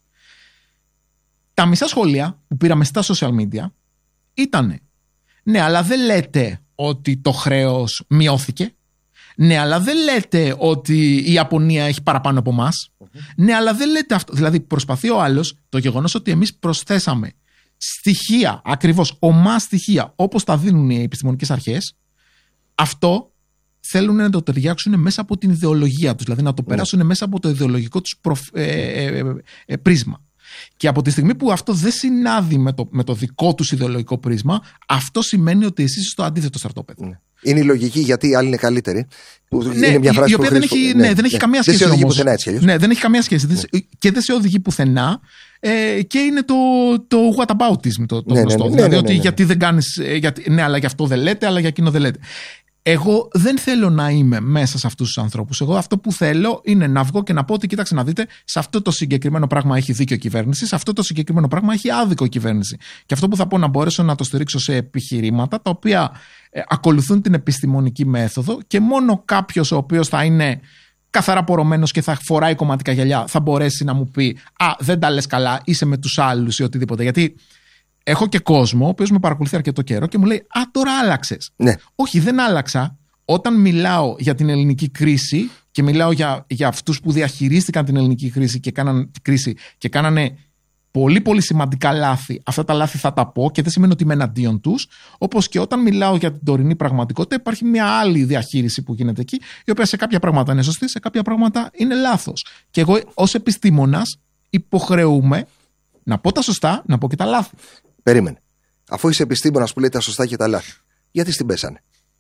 Τα μισά σχόλια που πήραμε στα social media ήταν: ναι, αλλά δεν λέτε ότι το χρέος μειώθηκε. Ναι, αλλά δεν λέτε ότι η Ιαπωνία έχει παραπάνω από εμάς. Ναι, αλλά δεν λέτε αυτό. Δηλαδή, προσπαθεί ο άλλος, το γεγονός ότι εμείς προσθέσαμε στοιχεία, ακριβώς ομά στοιχεία, όπως τα δίνουν οι επιστημονικές αρχές, αυτό θέλουν να το ταιριάξουν μέσα από την ιδεολογία τους, δηλαδή να το περάσουν μέσα από το ιδεολογικό τους πρίσμα. Και από τη στιγμή που αυτό δεν συνάδει με το δικό τους ιδεολογικό πρίσμα, αυτό σημαίνει ότι εσείς είστε στο αντίθετο στρατόπεδο. Είναι η λογική γιατί οι άλλοι είναι καλύτεροι. Ναι, είναι μια φράση η οποία δεν έχει καμία σχέση. Δεν σε οδηγεί πουθενά έτσι. Ναι, δεν έχει καμία σχέση. Και δεν σε οδηγεί πουθενά. Και είναι το whataboutism το γνωστό. Δηλαδή ότι γιατί δεν κάνεις. Ναι, αλλά γι' αυτό δεν λέτε, αλλά για εκείνο δεν λέτε. Εγώ δεν θέλω να είμαι μέσα σε αυτούς τους ανθρώπους. Εγώ αυτό που θέλω είναι να βγω και να πω ότι κοίταξε να δείτε, σε αυτό το συγκεκριμένο πράγμα έχει δίκιο η κυβέρνηση, σε αυτό το συγκεκριμένο πράγμα έχει άδικο η κυβέρνηση. Και αυτό που θα πω να μπορέσω να το στηρίξω σε επιχειρήματα τα οποία ακολουθούν την επιστημονική μέθοδο και μόνο κάποιος ο οποίος θα είναι καθαρά πορωμένος και θα φοράει κομματικά γυαλιά θα μπορέσει να μου πει «Α, δεν τα λες καλά, είσαι με τους άλλους» ή οτιδήποτε. Γιατί έχω και κόσμο ο οποίος με παρακολουθεί αρκετό καιρό και μου λέει «Α, τώρα άλλαξες». Ναι. Όχι, δεν άλλαξα. Όταν μιλάω για την ελληνική κρίση και μιλάω για αυτούς που διαχειρίστηκαν την ελληνική κρίση και κάνανε πολύ πολύ σημαντικά λάθη, αυτά τα λάθη θα τα πω και δεν σημαίνει ότι είμαι εναντίον τους. Όπως και όταν μιλάω για την τωρινή πραγματικότητα, υπάρχει μια άλλη διαχείριση που γίνεται εκεί, η οποία σε κάποια πράγματα είναι σωστή, σε κάποια πράγματα είναι λάθος. Και εγώ ως επιστήμονας υποχρεούμαι να πω τα σωστά, να πω και τα λάθη. Περίμενε. Αφού είσαι επιστήμονας που λέει τα σωστά και τα λάθη, γιατί στην πέσανε?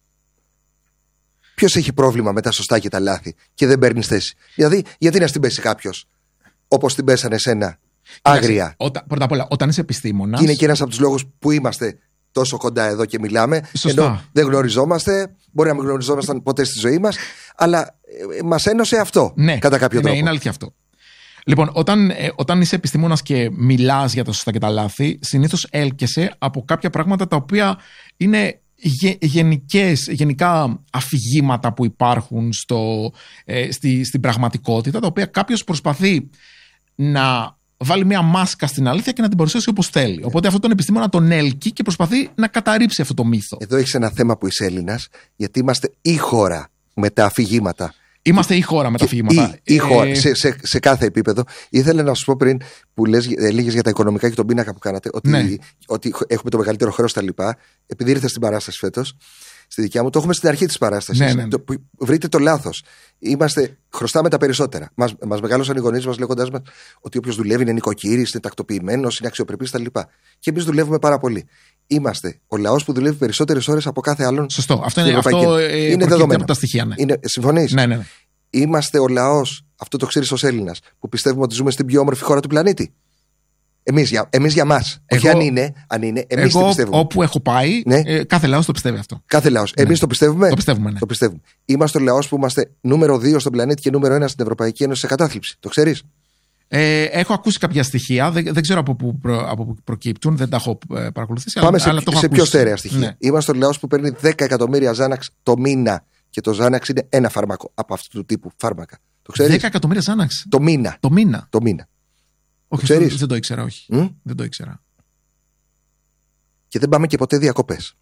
Ποιος έχει πρόβλημα με τα σωστά και τα λάθη και δεν παίρνει θέση? Δηλαδή, γιατί να στην πέσει κάποιος όπως την πέσανε εσένα? Άγρια. Πρώτα απ' όλα, όταν είσαι επιστήμονας. Και είναι και ένας από τους λόγους που είμαστε τόσο κοντά εδώ και μιλάμε. Σωστά. Ενώ δεν γνωριζόμαστε, μπορεί να μην γνωριζόμασταν ποτέ στη ζωή μας, αλλά μας ένωσε αυτό. Ναι, κατά κάποιο τρόπο. Ναι, είναι αλήθεια αυτό. Λοιπόν, όταν είσαι επιστήμονας και μιλάς για τα σωστά και τα λάθη, συνήθως έλκεσαι από κάποια πράγματα τα οποία είναι γενικά αφηγήματα που υπάρχουν στην πραγματικότητα, τα οποία κάποιος προσπαθεί να βάλει μια μάσκα στην αλήθεια και να την παρουσιάσει όπως θέλει. Οπότε αυτόν τον επιστήμονα τον έλκει και προσπαθεί να καταρρύψει αυτό το μύθο. Εδώ έχεις ένα θέμα που είσαι Έλληνας, γιατί είμαστε η χώρα με τα αφηγήματα. Είμαστε η χώρα με τα αφηγήματα. Η χώρα, σε κάθε επίπεδο. Ήθελα να σου πω πριν που έλεγες για τα οικονομικά και τον πίνακα που κάνατε, ότι έχουμε το μεγαλύτερο χρέος στα λοιπά. Επειδή ήρθε στην παράσταση φέτος, στη δικιά μου, το έχουμε στην αρχή της παράστασης. Ναι. Βρείτε το λάθος. Χρωστάμε τα περισσότερα. Μας μεγάλωσαν οι γονείς μας λέγοντάς μας ότι όποιος δουλεύει είναι νοικοκύρης, είναι τακτοποιημένος, είναι αξιοπρεπής κτλ. Και εμείς δουλεύουμε πάρα πολύ. Είμαστε ο λαός που δουλεύει περισσότερες ώρες από κάθε άλλον. Σωστό. Αυτό είναι δεδομένο από τα στοιχεία. Ναι. Συμφωνείς? Ναι. Είμαστε ο λαός, αυτό το ξέρεις ως Έλληνας, που πιστεύουμε ότι ζούμε στην πιο όμορφη χώρα του πλανήτη. Εμείς για μας. Όχι αν είναι, εμείς το πιστεύουμε. Όπου έχω πάει, κάθε λαός το πιστεύει αυτό. Κάθε λαός. Εμείς το πιστεύουμε. Το πιστεύουμε, ναι. Το πιστεύουμε. Είμαστε ο λαός που είμαστε νούμερο 2 στον πλανήτη και νούμερο 1 στην Ευρωπαϊκή Ένωση σε κατάθλιψη. Το ξέρεις? Έχω ακούσει κάποια στοιχεία, δεν ξέρω από πού προκύπτουν, δεν τα έχω παρακολουθήσει. Πάμε αλλά σε πιο στέρεα στοιχεία. Ναι. Είμαστε ο λαός που παίρνει 10 εκατομμύρια Ζάναξ το μήνα. Και το Ζάναξ είναι ένα φάρμακο από αυτού του τύπου φάρμακα. Το ξέρεις? 10 εκατομμύρια Ζάναξ. Το μήνα. Το μήνα. Όχι, δεν το ήξερα, όχι. Δεν το ήξερα. Και δεν πάμε και ποτέ διακοπές.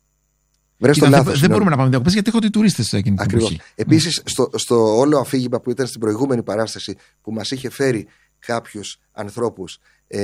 Δεν μπορούμε να πάμε διακοπές γιατί έχω ότι τουρίστες εκείνη την εποχή. Επίσης, στο όλο αφήγημα που ήταν στην προηγούμενη παράσταση που μας είχε φέρει κάποιους ανθρώπους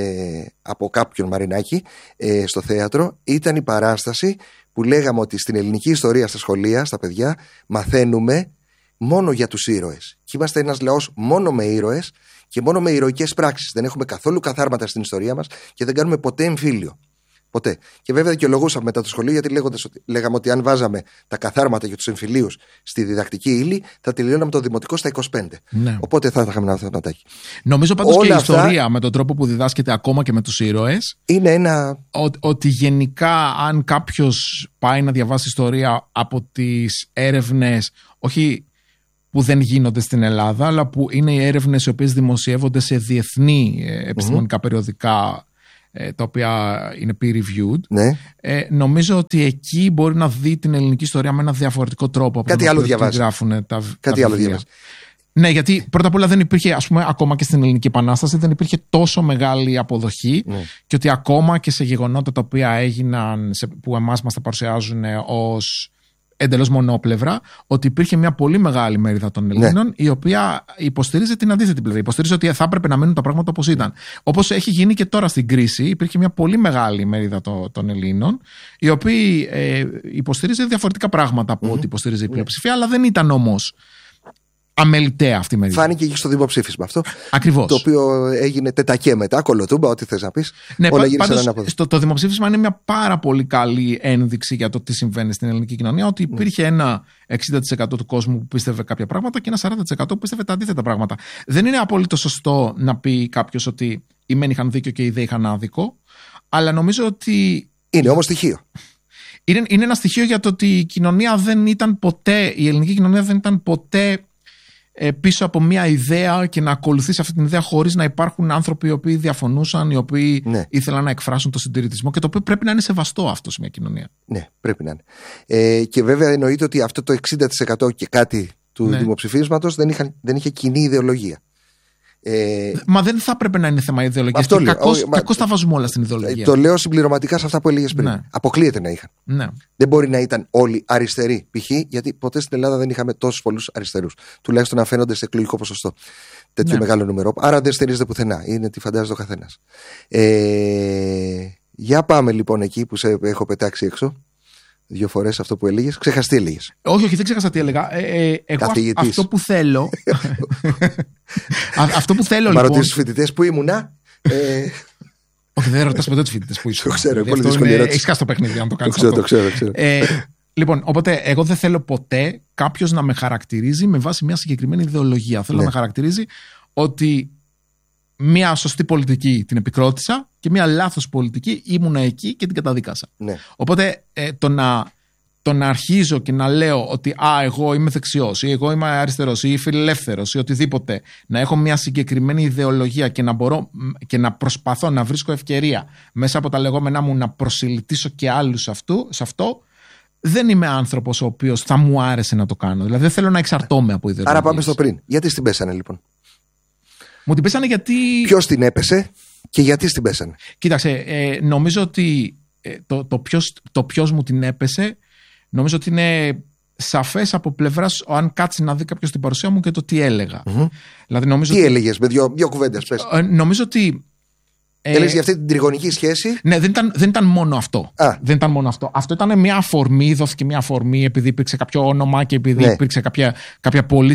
από κάποιον Μαρινάκη στο θέατρο, ήταν η παράσταση που λέγαμε ότι στην ελληνική ιστορία, στα σχολεία, στα παιδιά, μαθαίνουμε μόνο για τους ήρωες. Και είμαστε ένας λαός μόνο με ήρωες και μόνο με ηρωικές πράξεις. Δεν έχουμε καθόλου καθάρματα στην ιστορία μας και δεν κάνουμε ποτέ εμφύλιο. Ποτέ. Και βέβαια δικαιολογούσαμε μετά το σχολείο, γιατί λέγαμε ότι αν βάζαμε τα καθάρματα για τους εμφυλίους στη διδακτική ύλη, θα τελειώναμε το δημοτικό στα 25. Ναι. Οπότε θα είχαμε ένα θεματάκι. Νομίζω πάντως και η ιστορία με τον τρόπο που διδάσκεται ακόμα και με τους ήρωες. Είναι ένα. Ότι γενικά, αν κάποιος πάει να διαβάσει ιστορία από τις έρευνες, όχι που δεν γίνονται στην Ελλάδα, αλλά που είναι οι έρευνες οι οποίες δημοσιεύονται σε διεθνή επιστημονικά περιοδικά, τα οποία είναι peer-reviewed, ναι. Νομίζω ότι εκεί μπορεί να δει την ελληνική ιστορία με ένα διαφορετικό τρόπο από κάτι άλλο διαβάζει. Γράφουν κάτι άλλο διαβάζει. Ναι, γιατί πρώτα απ' όλα δεν υπήρχε, ας πούμε, ακόμα και στην Ελληνική Επανάσταση δεν υπήρχε τόσο μεγάλη αποδοχή, και ότι ακόμα και σε γεγονότα τα οποία έγιναν, που εμάς μας τα παρουσιάζουν ως εντελώς μονόπλευρα, ότι υπήρχε μια πολύ μεγάλη μερίδα των Ελλήνων, η οποία υποστηρίζει την αντίθετη πλευρά. Υποστηρίζει ότι θα έπρεπε να μείνουν τα πράγματα όπως ήταν. Όπως έχει γίνει και τώρα στην κρίση, υπήρχε μια πολύ μεγάλη μερίδα των Ελλήνων, οι οποίοι υποστηρίζει διαφορετικά πράγματα από ό,τι υποστηρίζει η πλειοψηφία, αλλά δεν ήταν όμως αμεληταία αυτή η μερίδα. Φάνηκε και στο δημοψήφισμα αυτό. Ακριβώς. Το οποίο έγινε τετακέ μετά, κολοτούμπα, ό,τι θες να πεις. Ναι, πάντως το δημοψήφισμα είναι μια πάρα πολύ καλή ένδειξη για το τι συμβαίνει στην ελληνική κοινωνία. Ότι υπήρχε ένα 60% του κόσμου που πίστευε κάποια πράγματα και ένα 40% που πίστευε τα αντίθετα πράγματα. Δεν είναι απολύτως σωστό να πει κάποιος ότι οι μεν είχαν δίκιο και οι δε είχαν άδικο, αλλά νομίζω ότι. Είναι όμως στοιχείο. Είναι ένα στοιχείο για το ότι η ελληνική κοινωνία δεν ήταν ποτέ πίσω από μια ιδέα και να ακολουθήσει αυτή την ιδέα χωρίς να υπάρχουν άνθρωποι οι οποίοι διαφωνούσαν, οι οποίοι ήθελαν να εκφράσουν το συντηρητισμό, και το οποίο πρέπει να είναι σεβαστό αυτό σε μια κοινωνία. Ναι, πρέπει να είναι. Και βέβαια εννοείται ότι αυτό το 60% και κάτι του δημοψηφίσματος δεν είχε κοινή ιδεολογία. Μα δεν θα έπρεπε να είναι θέμα ιδεολογίας. Κακώς τα βάζουμε όλα στην ιδεολογία. Το λέω συμπληρωματικά σε αυτά που έλεγες πριν. Αποκλείεται να είχαν. Δεν μπορεί να ήταν όλοι αριστεροί, π.χ. γιατί ποτέ στην Ελλάδα δεν είχαμε τόσους πολλούς αριστερούς. Τουλάχιστον να φαίνονται σε εκλογικό ποσοστό τέτοιο μεγάλο νούμερο. Άρα δεν στηρίζεται πουθενά. Είναι τι φαντάζεται ο καθένας. Για πάμε λοιπόν εκεί που σε έχω πετάξει έξω. 2 φορές αυτό που έλεγες. Ξέχασες τι έλεγες. Όχι, δεν ξέχασα τι έλεγα. Εγώ αυτό που θέλω. Αυτό που θέλω λοιπόν. Μα ρωτήσεις τους φοιτητές που ήμουνα. Όχι, δεν ρωτάς ποτέ τους φοιτητές που ήσουν. Το ξέρω, πολύ δύσκολη ερώτηση. Έχεις χάσει το παιχνίδι, αν το κάνεις. Το ξέρω. Λοιπόν, οπότε εγώ δεν θέλω ποτέ κάποιος να με χαρακτηρίζει με βάση μια συγκεκριμένη ιδεολογία. Θέλω να με χαρακτηρίζει ότι μια σωστή πολιτική την επικρότησα και μια λάθος πολιτική ήμουνα εκεί και την καταδίκασα. Οπότε το να αρχίζω και να λέω ότι εγώ είμαι δεξιός ή εγώ είμαι αριστερός ή φιλελεύθερος ή οτιδήποτε, να έχω μια συγκεκριμένη ιδεολογία και να μπορώ και να προσπαθώ να βρίσκω ευκαιρία μέσα από τα λεγόμενά μου να προσιλητήσω και άλλους σε αυτό, δεν είμαι άνθρωπος ο οποίος θα μου άρεσε να το κάνω. Δηλαδή δεν θέλω να εξαρτώμαι από ιδεολογίες. Άρα πάμε στο πριν. Γιατί στην πέσανε λοιπόν? Μου την πέσανε γιατί. Ποιος την έπεσε και γιατί στην πέσανε? Κοίταξε, νομίζω ότι το ποιος μου την έπεσε, νομίζω ότι είναι σαφές από πλευράς, αν κάτσει να δει κάποιος την παρουσία μου και το τι έλεγα. Δηλαδή, νομίζω τι έλεγες με δύο κουβέντες, πες. Νομίζω ότι. Έλεγες για αυτή την τριγωνική σχέση. Ναι, δεν ήταν μόνο αυτό. Δεν ήταν μόνο αυτό. Αυτό ήταν μια αφορμή, δόθηκε μια αφορμή επειδή υπήρξε κάποιο όνομα και επειδή υπήρξε κάποια πολύ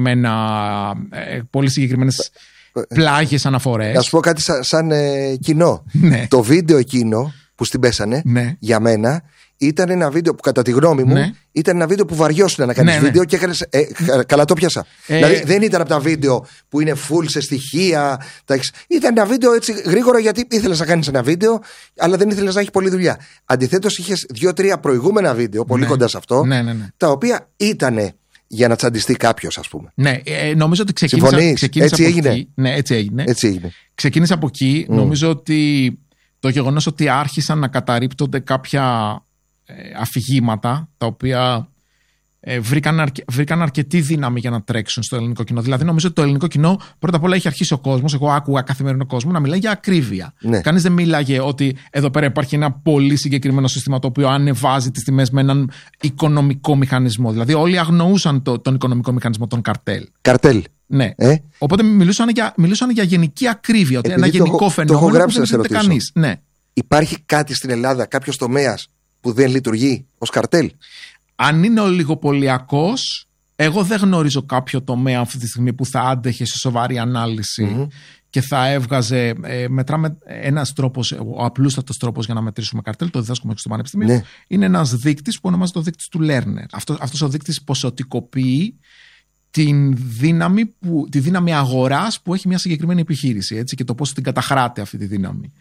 συγκεκριμένες πλάγιες αναφορές. Να σου πω κάτι σαν κοινό. Το βίντεο εκείνο που στην πέσανε, για μένα, ήταν ένα βίντεο που κατά τη γνώμη μου ήταν ένα βίντεο που βαριώσουν να κάνεις βίντεο και έκανες. Καλά το πιάσα. Δηλαδή δεν ήταν από τα βίντεο που είναι full σε στοιχεία. Ήταν ένα βίντεο έτσι γρήγορα γιατί ήθελες να κάνεις ένα βίντεο, αλλά δεν ήθελες να έχει πολλή δουλειά. Αντιθέτως είχες 2-3 προηγούμενα βίντεο, πολύ κοντά σε αυτό, τα οποία ήταν για να τσαντιστεί κάποιος, ας πούμε. Νομίζω ότι ξεκίνησε έτσι από έγινε. εκεί. Ναι, έτσι έγινε. Ξεκίνησε από εκεί. Νομίζω ότι το γεγονός ότι άρχισαν να καταρρίπτονται κάποια αφηγήματα τα οποία βρήκαν αρκετή δύναμη για να τρέξουν στο ελληνικό κοινό. Δηλαδή, νομίζω ότι το ελληνικό κοινό πρώτα απ' όλα είχε αρχίσει ο κόσμος, εγώ άκουγα καθημερινό κόσμο, να μιλάει για ακρίβεια. Κανείς δεν μίλαγε ότι εδώ πέρα υπάρχει ένα πολύ συγκεκριμένο σύστημα το οποίο ανεβάζει τις τιμές με έναν οικονομικό μηχανισμό. Δηλαδή, όλοι αγνοούσαν τον οικονομικό μηχανισμό των καρτέλ. Ναι. Οπότε μιλούσαν για γενική ακρίβεια, ότι ένα γενικό φαινόμενο που δεν ξέρετε κανείς. Υπάρχει κάτι στην Ελλάδα, κάποιος τομέας που δεν λειτουργεί ως καρτέλ? Αν είναι ολιγοπωλιακός, εγώ δεν γνωρίζω κάποιο τομέα αυτή τη στιγμή που θα άντεχε σε σοβαρή ανάλυση και θα έβγαζε. Μετράμε ένας τρόπος, ο απλούστατος τρόπος για να μετρήσουμε καρτέλ, το διδάσκουμε στο Πανεπιστήμιο, είναι ένας δείκτης που ονομάζεται ο δείκτης του Lerner. Αυτός ο δείκτης ποσοτικοποιεί τη δύναμη αγοράς που έχει μια συγκεκριμένη επιχείρηση, έτσι, και το πώς την καταχράται αυτή τη δύναμη.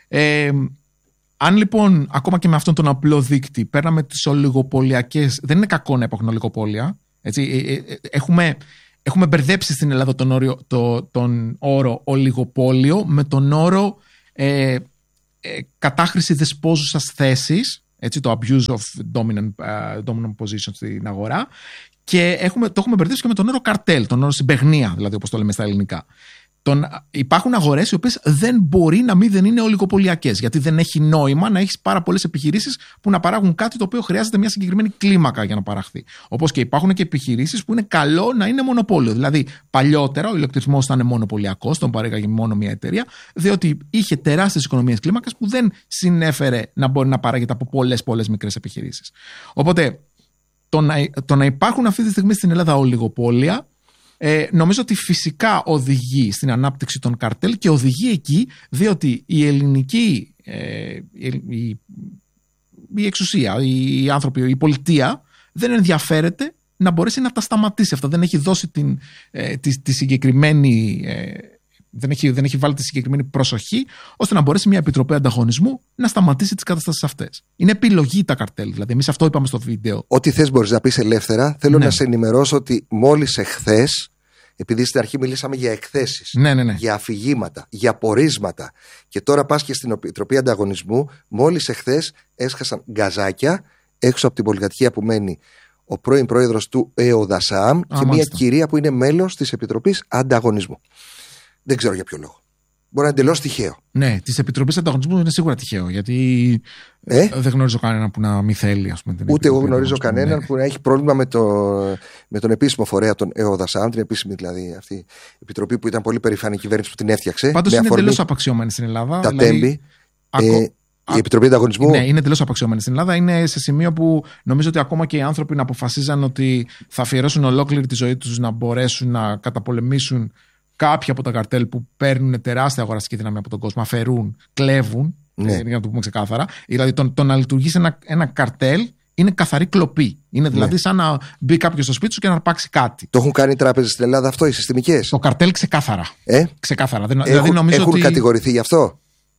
Αν λοιπόν ακόμα και με αυτόν τον απλό δείκτη παίρναμε τις ολιγοπωλιακές, δεν είναι κακό να υπάρχουν ολιγοπόλια, έτσι, έχουμε μπερδέψει στην Ελλάδα τον όρο ολιγοπόλιο με τον όρο κατάχρηση δεσπόζουσας θέσης, έτσι, το abuse of dominant position στην αγορά, και το έχουμε μπερδέψει και με τον όρο καρτέλ, τον όρο συμπαιγνία, δηλαδή, όπως το λέμε στα ελληνικά. Υπάρχουν αγορές οι οποίες δεν μπορεί να μην είναι ολιγοπωλιακές, γιατί δεν έχει νόημα να έχεις πάρα πολλές επιχειρήσεις που να παράγουν κάτι το οποίο χρειάζεται μια συγκεκριμένη κλίμακα για να παραχθεί. Όπως και υπάρχουν και επιχειρήσεις που είναι καλό να είναι μονοπόλιο. Δηλαδή, παλιότερα ο ηλεκτρισμός ήταν μονοπωλιακός, τον παρήγαγε μόνο μια εταιρεία, διότι είχε τεράστιες οικονομίες κλίμακας που δεν συνέφερε να μπορεί να παράγεται από πολλές μικρές επιχειρήσεις. Οπότε, το να υπάρχουν αυτή τη στιγμή στην Ελλάδα ολιγοπόλια, νομίζω ότι φυσικά οδηγεί στην ανάπτυξη των καρτέλ και οδηγεί εκεί διότι η ελληνική η εξουσία, οι άνθρωποι, η πολιτεία δεν ενδιαφέρεται να μπορέσει να τα σταματήσει αυτά. Δεν έχει δώσει τη συγκεκριμένη Δεν έχει βάλει τη συγκεκριμένη προσοχή ώστε να μπορέσει μια επιτροπή ανταγωνισμού να σταματήσει τις καταστάσεις αυτές. Είναι επιλογή τα καρτέλ. Δηλαδή, εμείς αυτό είπαμε στο βίντεο. Ό,τι θες μπορείς να πεις ελεύθερα. Θέλω να σε ενημερώσω ότι μόλις εχθές, επειδή στην αρχή μιλήσαμε για εκθέσεις, για αφηγήματα, για πορίσματα, και τώρα πας και στην Επιτροπή Ανταγωνισμού, μόλις εχθές έσχασαν γκαζάκια έξω από την πολυκατοικία που μένει ο πρώην πρόεδρος του ΕΟΔΑΣΑΜ και μια κυρία που είναι μέλος της Επιτροπής Ανταγωνισμού. Δεν ξέρω για ποιο λόγο. Μπορεί να είναι εντελώς τυχαίο. Ναι, της Επιτροπής Ανταγωνισμού είναι σίγουρα τυχαίο. Γιατί δεν γνωρίζω κανέναν που να μην θέλει, ας πούμε. Ούτε εγώ γνωρίζω κανέναν που να έχει πρόβλημα με τον επίσημο φορέα, τον ΕΟΔΑΣΑΜ, την επίσημη δηλαδή αυτή επιτροπή που ήταν πολύ περήφανη κυβέρνηση που την έφτιαξε. Πάντως είναι εντελώς απαξιωμένη στην Ελλάδα. Τα τέμπη. Η Επιτροπή Ανταγωνισμού. Ναι, είναι εντελώς απαξιωμένη στην Ελλάδα. Είναι σε σημείο που νομίζω ότι ακόμα και οι άνθρωποι να αποφασίζαν ότι θα αφιερώσουν ολόκληρη τη ζωή τους να μπορέσουν να καταπολεμήσουν κάποια από τα καρτέλ που παίρνουν τεράστια αγοραστική δύναμη από τον κόσμο, αφαιρούν, κλέβουν. Για να το πούμε ξεκάθαρα. Δηλαδή το να λειτουργήσει ένα καρτέλ είναι καθαρή κλοπή. Είναι δηλαδή σαν να μπει κάποιος στο σπίτι σου και να αρπάξει κάτι. Το έχουν κάνει οι τράπεζες στην Ελλάδα αυτό, οι συστημικές? Το καρτέλ ξεκάθαρα. Ξεκάθαρα. Έχουν κατηγορηθεί γι' αυτό?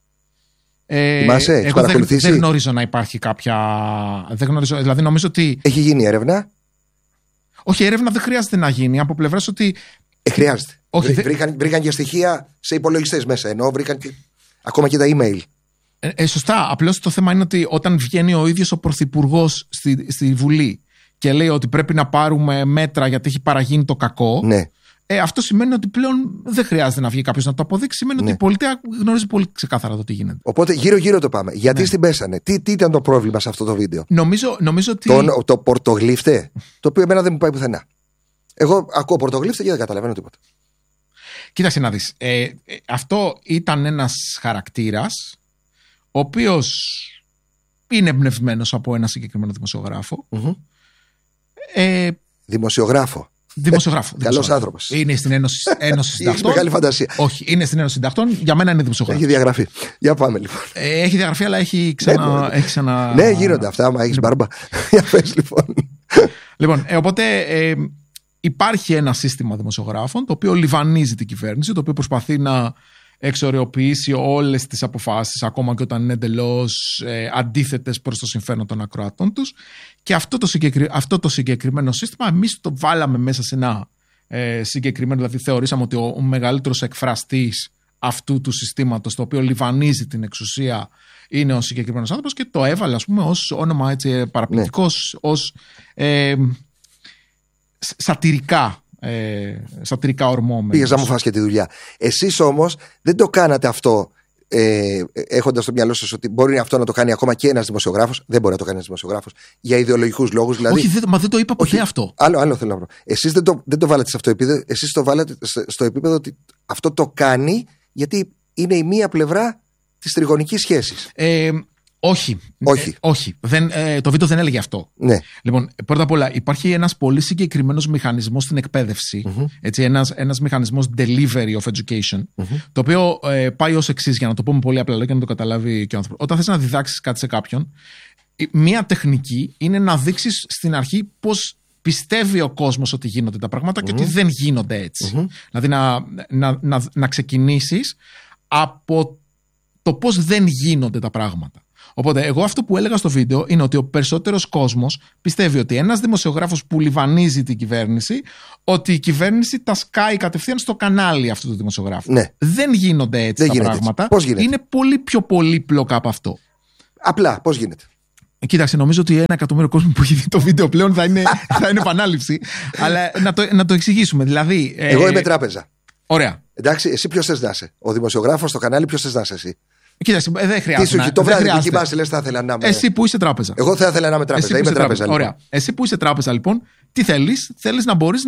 Εγώ δεν γνωρίζω να υπάρχει κάποια. Δηλαδή νομίζω ότι. Έχει γίνει έρευνα? Όχι, έρευνα δεν χρειάζεται να γίνει. Από πλευράς ότι. Χρειάζεται. Βρήκαν και στοιχεία σε υπολογιστές μέσα. Ενώ βρήκαν ακόμα και τα email. Σωστά. Απλώς το θέμα είναι ότι όταν βγαίνει ο ίδιος ο πρωθυπουργός στη Βουλή και λέει ότι πρέπει να πάρουμε μέτρα γιατί έχει παραγίνει το κακό. Ναι. Αυτό σημαίνει ότι πλέον δεν χρειάζεται να βγει κάποιος να το αποδείξει. Σημαίνει ότι η πολιτεία γνωρίζει πολύ ξεκάθαρα το τι γίνεται. Οπότε γύρω-γύρω το πάμε. Γιατί στην πέσανε? Τι ήταν το πρόβλημα σε αυτό το βίντεο? Νομίζω ότι. Το πορτογλύφτε, το οποίο εμένα δεν μου πάει πουθενά. Εγώ ακούω πορτογλύφτε και δεν καταλαβαίνω τίποτα. Κοίταξε να δεις. Αυτό ήταν ένας χαρακτήρας ο οποίος είναι εμπνευσμένος από ένα συγκεκριμένο δημοσιογράφο. Δημοσιογράφο. Καλός άνθρωπος. Είναι στην Ένωση Συντακτών. Έχει μεγάλη φαντασία. Όχι, είναι στην Ένωση Συντακτών. Για μένα είναι δημοσιογράφος. Έχει διαγραφεί. Για πάμε λοιπόν. Έχει διαγραφεί, αλλά έχει ξανα. Ναι, γίνονται αυτά. Άμα έχεις μπάρμπα. Για πες λοιπόν. Λοιπόν, οπότε υπάρχει ένα σύστημα δημοσιογράφων το οποίο λιβανίζει την κυβέρνηση, το οποίο προσπαθεί να εξοραιοποιήσει όλες τις αποφάσεις, ακόμα και όταν είναι εντελώς αντίθετες προς το συμφέρον των ακροατών τους. Και αυτό το συγκεκριμένο σύστημα εμείς το βάλαμε μέσα σε ένα συγκεκριμένο, δηλαδή θεωρήσαμε ότι ο μεγαλύτερος εκφραστής αυτού του συστήματος, το οποίο λιβανίζει την εξουσία, είναι ο συγκεκριμένος άνθρωπος, και το έβαλε, ας πούμε, ως όνομα έτσι παραπληκτικός, ως σατυρικά ορμόμενος. Πήγες να μου φας και τη δουλειά. Εσείς όμως δεν το κάνατε αυτό έχοντας στο μυαλό σας ότι μπορεί αυτό να το κάνει ακόμα και ένας δημοσιογράφος. Δεν μπορεί να το κάνει ένας δημοσιογράφος για ιδεολογικούς λόγους. Δηλαδή, όχι, δεν το είπα ποτέ αυτό. Άλλο θέλω να πω. Εσείς δεν το βάλατε σε αυτό το επίπεδο. Εσείς το βάλατε στο επίπεδο ότι αυτό το κάνει γιατί είναι η μία πλευρά της τριγωνικής σχέσης. Όχι. Το βίντεο δεν έλεγε αυτό. Ναι. Λοιπόν, πρώτα απ' όλα υπάρχει ένας πολύ συγκεκριμένος μηχανισμός στην εκπαίδευση. Έτσι, ένας μηχανισμός delivery of education, το οποίο πάει ως εξής, για να το πούμε πολύ απλά για να το καταλάβει και ο άνθρωπος. Όταν θες να διδάξεις κάτι σε κάποιον, μία τεχνική είναι να δείξεις στην αρχή πώς πιστεύει ο κόσμος ότι γίνονται τα πράγματα και ότι δεν γίνονται έτσι. Δηλαδή να ξεκινήσεις από το πώς δεν γίνονται τα πράγματα. Οπότε εγώ αυτό που έλεγα στο βίντεο είναι ότι ο περισσότερος κόσμος πιστεύει ότι ένας δημοσιογράφος που λιβανίζει την κυβέρνηση, ότι η κυβέρνηση τα σκάει κατευθείαν στο κανάλι αυτού του δημοσιογράφου. Ναι. Δεν γίνονται έτσι τα πράγματα. Πώς γίνεται? Είναι πολύ πιο πολύπλοκα από αυτό. Απλά, πώς γίνεται? Κοίταξε, νομίζω ότι 1 εκατομμύριο κόσμο που έχει δει το βίντεο πλέον θα είναι επανάληψη. Αλλά να το εξηγήσουμε. Δηλαδή, εγώ είμαι τράπεζα. Ωραία. Εντάξει, εσύ ποιος θες να είσαι? Ο δημοσιογράφος στο κανάλι, ποιος θες να είσαι εσύ? Κοίταξε, δεν χρειάζεται. Το βράδυ που κοιμάσαι, λες, θα ήθελα να είμαι. Εσύ που είσαι τράπεζα. Εγώ θα ήθελα να είμαι τράπεζα. Είμαι τράπεζα. Λοιπόν. Ωραία. Εσύ που είσαι τράπεζα, λοιπόν, τι θέλεις? Θέλεις να μπορείς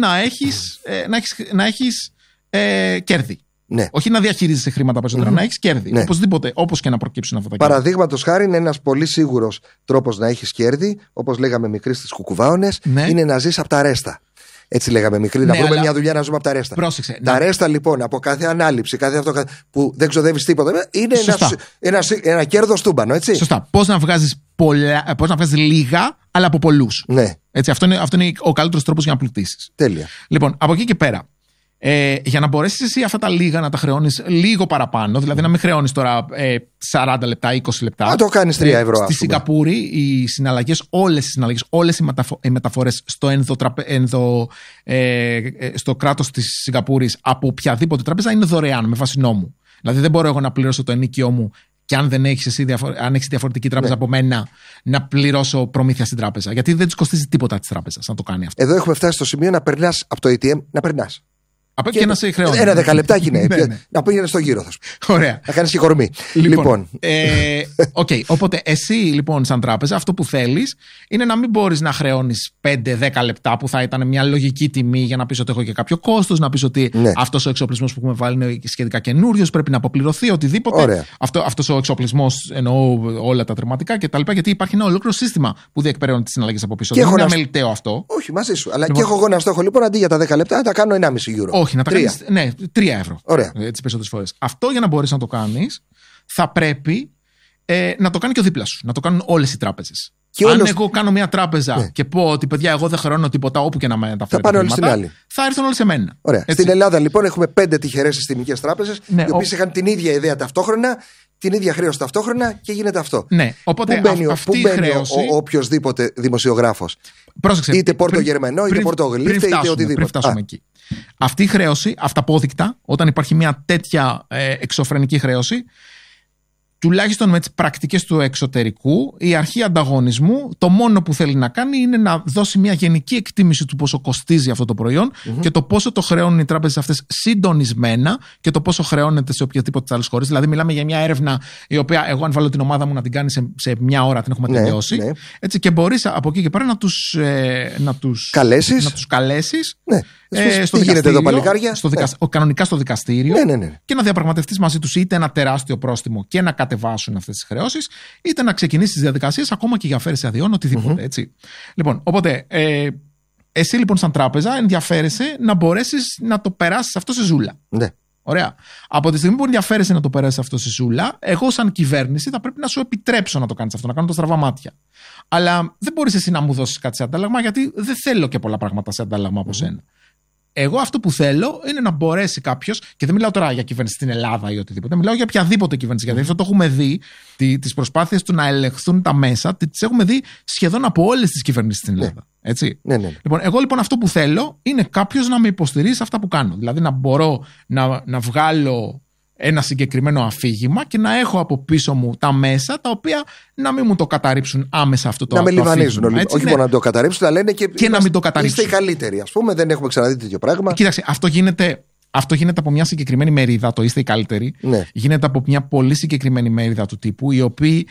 να έχεις κέρδη. Ναι. Όχι να διαχειρίζεσαι χρήματα περισσότερα, να έχεις κέρδη. Ναι. Οπωσδήποτε, όπως και να προκύψουν αυτά τα κέρδη. Παραδείγματος χάρη, είναι ένας πολύ σίγουρος τρόπος να έχεις κέρδη, όπως λέγαμε μικροί στις κουκουβάονες, είναι να ζεις από τα ρέστα. Έτσι λέγαμε μικροί, να βρούμε μια δουλειά να ζούμε από τα ρέστα. Πρόσεξε. Τα ρέστα λοιπόν από κάθε ανάληψη, κάθε αυτό που δεν ξοδεύεις τίποτα, είναι ένα κέρδος τούμπανο, έτσι. Σωστά. Πώς να βγάζεις λίγα, αλλά από πολλούς. Ναι. Έτσι, αυτό είναι ο καλύτερος τρόπος για να πλουτίσεις. Τέλεια. Λοιπόν, από εκεί και πέρα, Για να μπορέσεις εσύ αυτά τα λίγα να τα χρεώνεις λίγο παραπάνω, δηλαδή να μην χρεώνεις τώρα 40 λεπτά, 20 λεπτά. Να το κάνεις 3 ευρώ. Στη Σιγκαπούρη οι συναλλαγές, όλες οι μεταφορές στο κράτος της Σιγκαπούρης από οποιαδήποτε τράπεζα είναι δωρεάν με βάση νόμου. Δηλαδή δεν μπορώ εγώ να πληρώσω το ενοίκιό μου και αν δεν έχεις εσύ αν έχεις διαφορετική τράπεζα από μένα, να πληρώσω προμήθεια στην τράπεζα. Γιατί δεν της κοστίζει τίποτα της τράπεζας να το κάνει αυτό. Εδώ έχουμε φτάσει στο σημείο να περνάς από το ATM, να περνάς. Και να σε χρεώνει. Ένα 10 λεπτάκι είναι. Να πήγαινε στο γύρο, θα σου πω. Ωραία. Να κάνεις και κορμί. Λοιπόν. Οπότε εσύ λοιπόν, σαν τράπεζα, αυτό που θέλεις είναι να μην μπορείς να χρεώνεις 5-10 λεπτά που θα ήταν μια λογική τιμή για να πεις ότι έχω και κάποιο κόστος, να πεις ότι αυτός ο εξοπλισμός που έχουμε βάλει είναι σχετικά καινούριος, πρέπει να αποπληρωθεί, οτιδήποτε. Αυτός ο εξοπλισμός, εννοώ όλα τα τερματικά κτλ. Γιατί υπάρχει ένα ολόκληρο σύστημα που διεκπεραιώνει τις συναλλαγές από πίσω. Δεν είναι αμεληταίο αυτό. Όχι, μαζί σου. Αλλά και έχω εγώ ένα στόχο λοιπόν αντί για τα 10 λεπτά να τα κάνω 1,5 €. Όχι, να τα κάνεις. Ναι, 3 ευρώ. Ωραία. Τις περισσότερες φορές. Αυτό για να μπορείς να το κάνεις, θα πρέπει να το κάνει και ο δίπλα σου. Να το κάνουν όλες οι τράπεζες. Αν εγώ κάνω μια τράπεζα και πω ότι παιδιά, εγώ δεν χρεώνω τίποτα όπου και να με μεταφέρω. Θα πάνε όλοι στην άλλη. Θα έρθουν όλοι σε μένα. Ωραία. Στην Ελλάδα λοιπόν έχουμε 5 τυχερές συστημικές τράπεζες, οι οποίες είχαν την ίδια ιδέα ταυτόχρονα, την ίδια χρέωση ταυτόχρονα και γίνεται αυτό. Ναι, οπότε πού μπαίνει ο οποιοσδήποτε δημοσιογράφος. Πρόσεξε. Είτε πορτογερμανό, είτε πορτογλίφτε, είτε οτιδήποτε. Πριν φτάσουμε εκεί. Αυτή η χρέωση, αυταπόδεικτα, όταν υπάρχει μια τέτοια εξωφρενική χρέωση, τουλάχιστον με τις πρακτικές του εξωτερικού, η αρχή ανταγωνισμού το μόνο που θέλει να κάνει είναι να δώσει μια γενική εκτίμηση του πόσο κοστίζει αυτό το προϊόν και το πόσο το χρεώνουν οι τράπεζες αυτές συντονισμένα και το πόσο χρεώνεται σε οποιαδήποτε άλλες χώρες. Δηλαδή, μιλάμε για μια έρευνα η οποία εγώ, αν βάλω την ομάδα μου να την κάνει σε μια ώρα, την έχουμε τελειώσει. Ναι. Έτσι, και μπορείς από εκεί και πέρα να τους καλέσεις. Ναι. Στο γίνεται εδώ, παλικάρια. Κανονικά στο δικαστήριο ναι. Και να διαπραγματευτείς μαζί τους είτε ένα τεράστιο πρόστιμο και να κατεβάσουν αυτές τις χρεώσεις, είτε να ξεκινήσεις τις διαδικασίες ακόμα και για αφαίρεση αδειών, οτιδήποτε. Έτσι. Λοιπόν, οπότε εσύ λοιπόν σαν τράπεζα ενδιαφέρεσαι να μπορέσεις να το περάσεις αυτό σε ζούλα. Ναι. Ωραία. Από τη στιγμή που ενδιαφέρεσαι να το περάσεις αυτό σε ζούλα, εγώ σαν κυβέρνηση θα πρέπει να σου επιτρέψω να το κάνεις αυτό, να κάνω το στραβά μάτια. Αλλά δεν μπορείς εσύ να μου δώσεις κάτι σε αντάλλαγμα, γιατί δεν θέλω και πολλά πράγματα σε αντάλλαγμα από σένα. Εγώ αυτό που θέλω είναι να μπορέσει κάποιος, και δεν μιλάω τώρα για κυβέρνηση στην Ελλάδα ή οτιδήποτε, μιλάω για οποιαδήποτε κυβέρνηση. Γιατί αυτό το έχουμε δει, τις προσπάθειες του να ελεγχθούν τα μέσα, τις έχουμε δει σχεδόν από όλες τις κυβερνήσεις στην Ελλάδα. Έτσι. Ναι. Λοιπόν, εγώ λοιπόν αυτό που θέλω είναι κάποιος να με υποστηρίζει σε αυτά που κάνω. Δηλαδή να μπορώ να βγάλω ένα συγκεκριμένο αφήγημα και να έχω από πίσω μου τα μέσα τα οποία να μην μου το καταρρίψουν άμεσα αυτό το αφήγημα. Να με λιβανίζουν όλοι. Όχι μόνο να το καταρρίψουν, αλλά λένε και να μην το καταρρίψουν. Είστε οι καλύτεροι, ας πούμε, δεν έχουμε ξαναδεί τέτοιο πράγμα. Κοίταξε, αυτό γίνεται από μια συγκεκριμένη μερίδα, το είστε οι καλύτεροι. Ναι. Γίνεται από μια πολύ συγκεκριμένη μερίδα του τύπου, οι οποίοι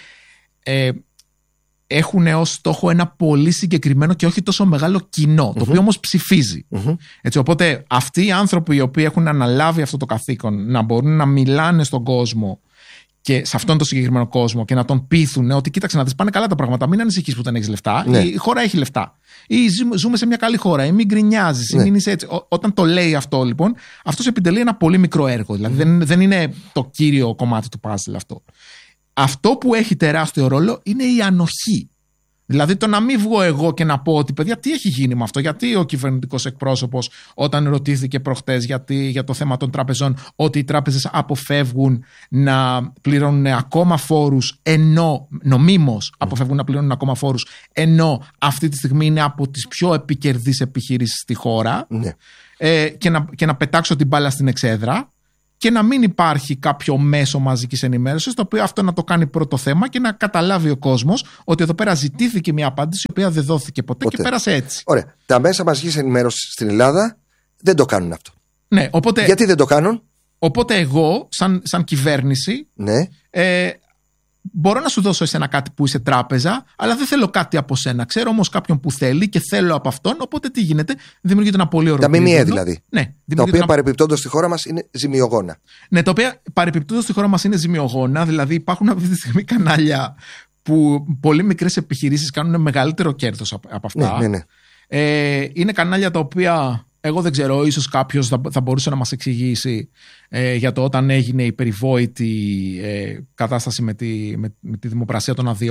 έχουν ως στόχο ένα πολύ συγκεκριμένο και όχι τόσο μεγάλο κοινό, το οποίο όμως ψηφίζει. Έτσι, οπότε αυτοί οι άνθρωποι οι οποίοι έχουν αναλάβει αυτό το καθήκον να μπορούν να μιλάνε στον κόσμο και σε αυτόν τον συγκεκριμένο κόσμο και να τον πείθουν ότι κοίταξε να δεις, πάνε καλά τα πράγματα, μην ανησυχείς που δεν έχεις λεφτά, η χώρα έχει λεφτά, ή ζούμε σε μια καλή χώρα, ή μην γκρινιάζεις, ή μην είσαι έτσι. Όταν το λέει αυτό λοιπόν, αυτός επιτελεί ένα πολύ μικρό έργο, δηλαδή δεν είναι το κύριο κομμάτι του puzzle αυτό. Αυτό που έχει τεράστιο ρόλο είναι η ανοχή. Δηλαδή το να μην βγω εγώ και να πω ότι παιδιά τι έχει γίνει με αυτό, γιατί ο κυβερνητικός εκπρόσωπος όταν ρωτήθηκε προχτές για το θέμα των τραπεζών ότι οι τράπεζες αποφεύγουν να πληρώνουν ακόμα φόρους, ενώ νομίμως αποφεύγουν να πληρώνουν ακόμα φόρους, ενώ αυτή τη στιγμή είναι από τις πιο επικερδείς επιχειρήσεις στη χώρα, και να πετάξω την μπάλα στην εξέδρα και να μην υπάρχει κάποιο μέσο μαζικής ενημέρωσης το οποίο αυτό να το κάνει πρώτο θέμα και να καταλάβει ο κόσμος ότι εδώ πέρα ζητήθηκε μια απάντηση η οποία δεν δόθηκε ποτέ και πέρασε έτσι. Ωραία. Τα μέσα μαζικής ενημέρωσης στην Ελλάδα δεν το κάνουν αυτό. Ναι, οπότε, γιατί δεν το κάνουν? Οπότε εγώ σαν κυβέρνηση μπορώ να σου δώσω εσένα κάτι που είσαι τράπεζα, αλλά δεν θέλω κάτι από σένα. Ξέρω όμως κάποιον που θέλει και θέλω από αυτόν. Οπότε τι γίνεται? Δημιουργείται ένα πολύ ωραίο. Τα ΜΜΕ δηλαδή. Ναι, τα οποία παρεπιπτόντως στη χώρα μας είναι ζημιογόνα. Ναι, τα οποία παρεπιπτόντως στη χώρα μας είναι ζημιογόνα. Δηλαδή υπάρχουν αυτή τη στιγμή κανάλια που πολύ μικρές επιχειρήσεις κάνουν μεγαλύτερο κέρδος από αυτά. Ναι. Είναι κανάλια τα οποία εγώ δεν ξέρω, ίσως κάποιος θα μπορούσε να μας εξηγήσει για το όταν έγινε η περιβόητη κατάσταση με τη δημοπρασία των αδειών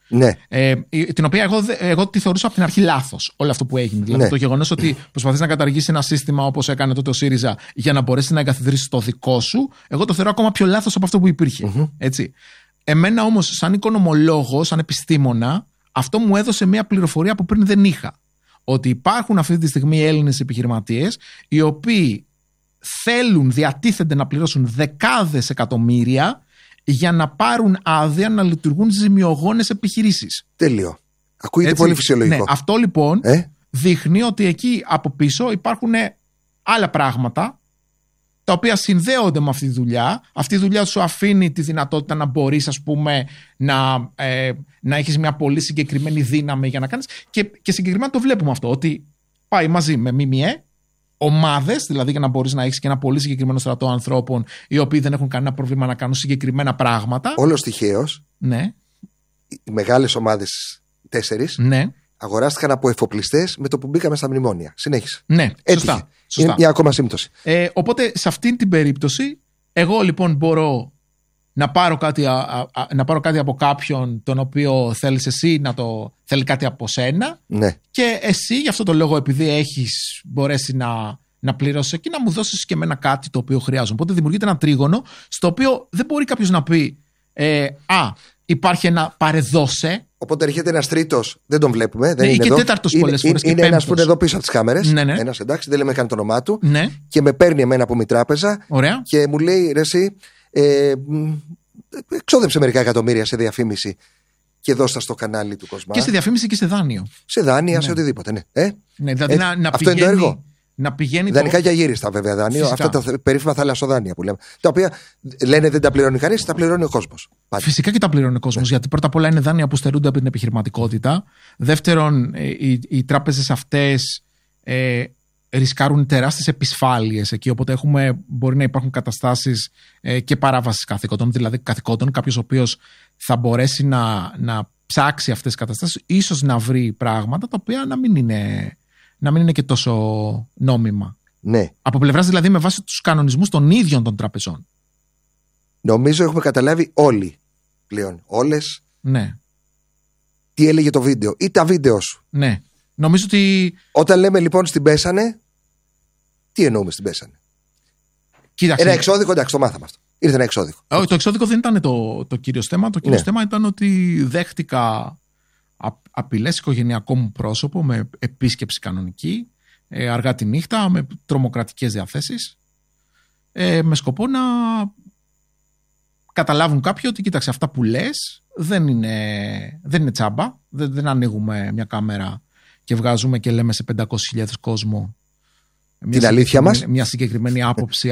Ναι. Την οποία εγώ τη θεωρούσα από την αρχή λάθος όλο αυτό που έγινε. Δηλαδή Ναι. το γεγονός ότι προσπαθείς να καταργήσεις ένα σύστημα όπως έκανε τότε ο ΣΥΡΙΖΑ για να μπορέσεις να εγκαθιδρύσεις το δικό σου, εγώ το θεωρώ ακόμα πιο λάθος από αυτό που υπήρχε. Έτσι. Εμένα όμως, σαν οικονομολόγο, σαν επιστήμονα, αυτό μου έδωσε μια πληροφορία που πριν δεν είχα. Ότι υπάρχουν αυτή τη στιγμή Έλληνες επιχειρηματίες οι οποίοι διατίθενται να πληρώσουν δεκάδες εκατομμύρια για να πάρουν άδεια να λειτουργούν ζημιογόνες επιχειρήσεις. Τέλειο. Ακούγεται πολύ φυσιολογικό. Ναι, αυτό λοιπόν δείχνει ότι εκεί από πίσω υπάρχουν άλλα πράγματα τα οποία συνδέονται με αυτή τη δουλειά. Αυτή η δουλειά σου αφήνει τη δυνατότητα να μπορείς, ας πούμε, να έχεις μια πολύ συγκεκριμένη δύναμη για να κάνεις. Και συγκεκριμένα το βλέπουμε αυτό, ότι πάει μαζί με ΜΜΕ, ομάδες, δηλαδή για να μπορείς να έχεις και ένα πολύ συγκεκριμένο στρατό ανθρώπων οι οποίοι δεν έχουν κανένα πρόβλημα να κάνουν συγκεκριμένα πράγματα. Όλος τυχαίως. Ναι. Οι μεγάλες ομάδες 4 αγοράστηκαν από εφοπλιστές με το που μπήκαμε στα μνημόνια. Συνέχισε. Ναι, σωστά. Είναι μια ακόμα σύμπτωση. Οπότε σε αυτήν την περίπτωση, εγώ λοιπόν μπορώ να πάρω κάτι από κάποιον τον οποίο θέλεις εσύ θέλει κάτι από σένα, ναι. Και εσύ γι' αυτό το λόγο, επειδή έχεις μπορέσει να πληρώσεις εκεί, να μου δώσεις και εμένα κάτι το οποίο χρειάζομαι. Οπότε δημιουργείται ένα τρίγωνο στο οποίο δεν μπορεί κάποιος να πει υπάρχει ένα παρεδώσε. Οπότε έρχεται ένας τρίτος, δεν τον βλέπουμε. Δεν είναι και τέταρτος πολλές φορές. Είναι ένας που είναι εδώ πίσω από τις κάμερες. Ναι. Ένας, εντάξει, δεν λέμε καν το όνομά του. Ναι. Και με παίρνει εμένα από μια τράπεζα. Ωραία. Και μου λέει, ρε εσύ, εξόδεψε μερικά εκατομμύρια σε διαφήμιση και δώστα στο κανάλι του Κοσμά. Και σε διαφήμιση και σε δάνειο. Σε δάνεια, σε οτιδήποτε. Ναι. Ναι, δηλαδή να αυτό είναι το έργο. Να πηγαίνει δανεικά και αγύριστα, βέβαια, δάνειο. Φυσικά. Αυτά τα περίφημα θαλασσοδάνεια που λέμε. Τα οποία λένε δεν τα πληρώνει κανείς, τα πληρώνει ο κόσμος. Φυσικά και τα πληρώνει ο κόσμος, γιατί πρώτα απ' όλα είναι δάνεια που στερούνται από την επιχειρηματικότητα. Δεύτερον, οι τράπεζες αυτές ρισκάρουν τεράστιες επισφάλειες εκεί, οπότε μπορεί να υπάρχουν καταστάσεις και παράβασης καθηκόντων, δηλαδή καθηκόντων, κάποιος ο οποίος θα μπορέσει να ψάξει αυτές τις καταστάσεις, ίσως να βρει πράγματα τα οποία να μην είναι και τόσο νόμιμα. Ναι. Από πλευράς δηλαδή με βάση τους κανονισμούς των ίδιων των τραπεζών. Νομίζω έχουμε καταλάβει όλοι πλέον. Όλες. Ναι. Τι έλεγε το βίντεο ή τα βίντεο σου. Ναι. Νομίζω ότι. Όταν λέμε λοιπόν στην πέσανε, τι εννοούμε στην πέσανε. Κοίταξε. Ένα εξώδικο, εντάξει, το μάθαμε αυτό. Ήρθε ένα εξώδικο. Το εξώδικο δεν ήταν το κύριο θέμα. Το κύριο θέμα ήταν ότι δέχτηκα απειλές οικογενειακό μου πρόσωπο με επίσκεψη κανονική, αργά τη νύχτα, με τρομοκρατικές διαθέσεις, με σκοπό να καταλάβουν κάποιοι ότι κοίταξε, αυτά που λες δεν είναι τσάμπα, δεν ανοίγουμε μια κάμερα και βγάζουμε και λέμε σε 500.000 κόσμο την αλήθεια μας, μια συγκεκριμένη άποψη,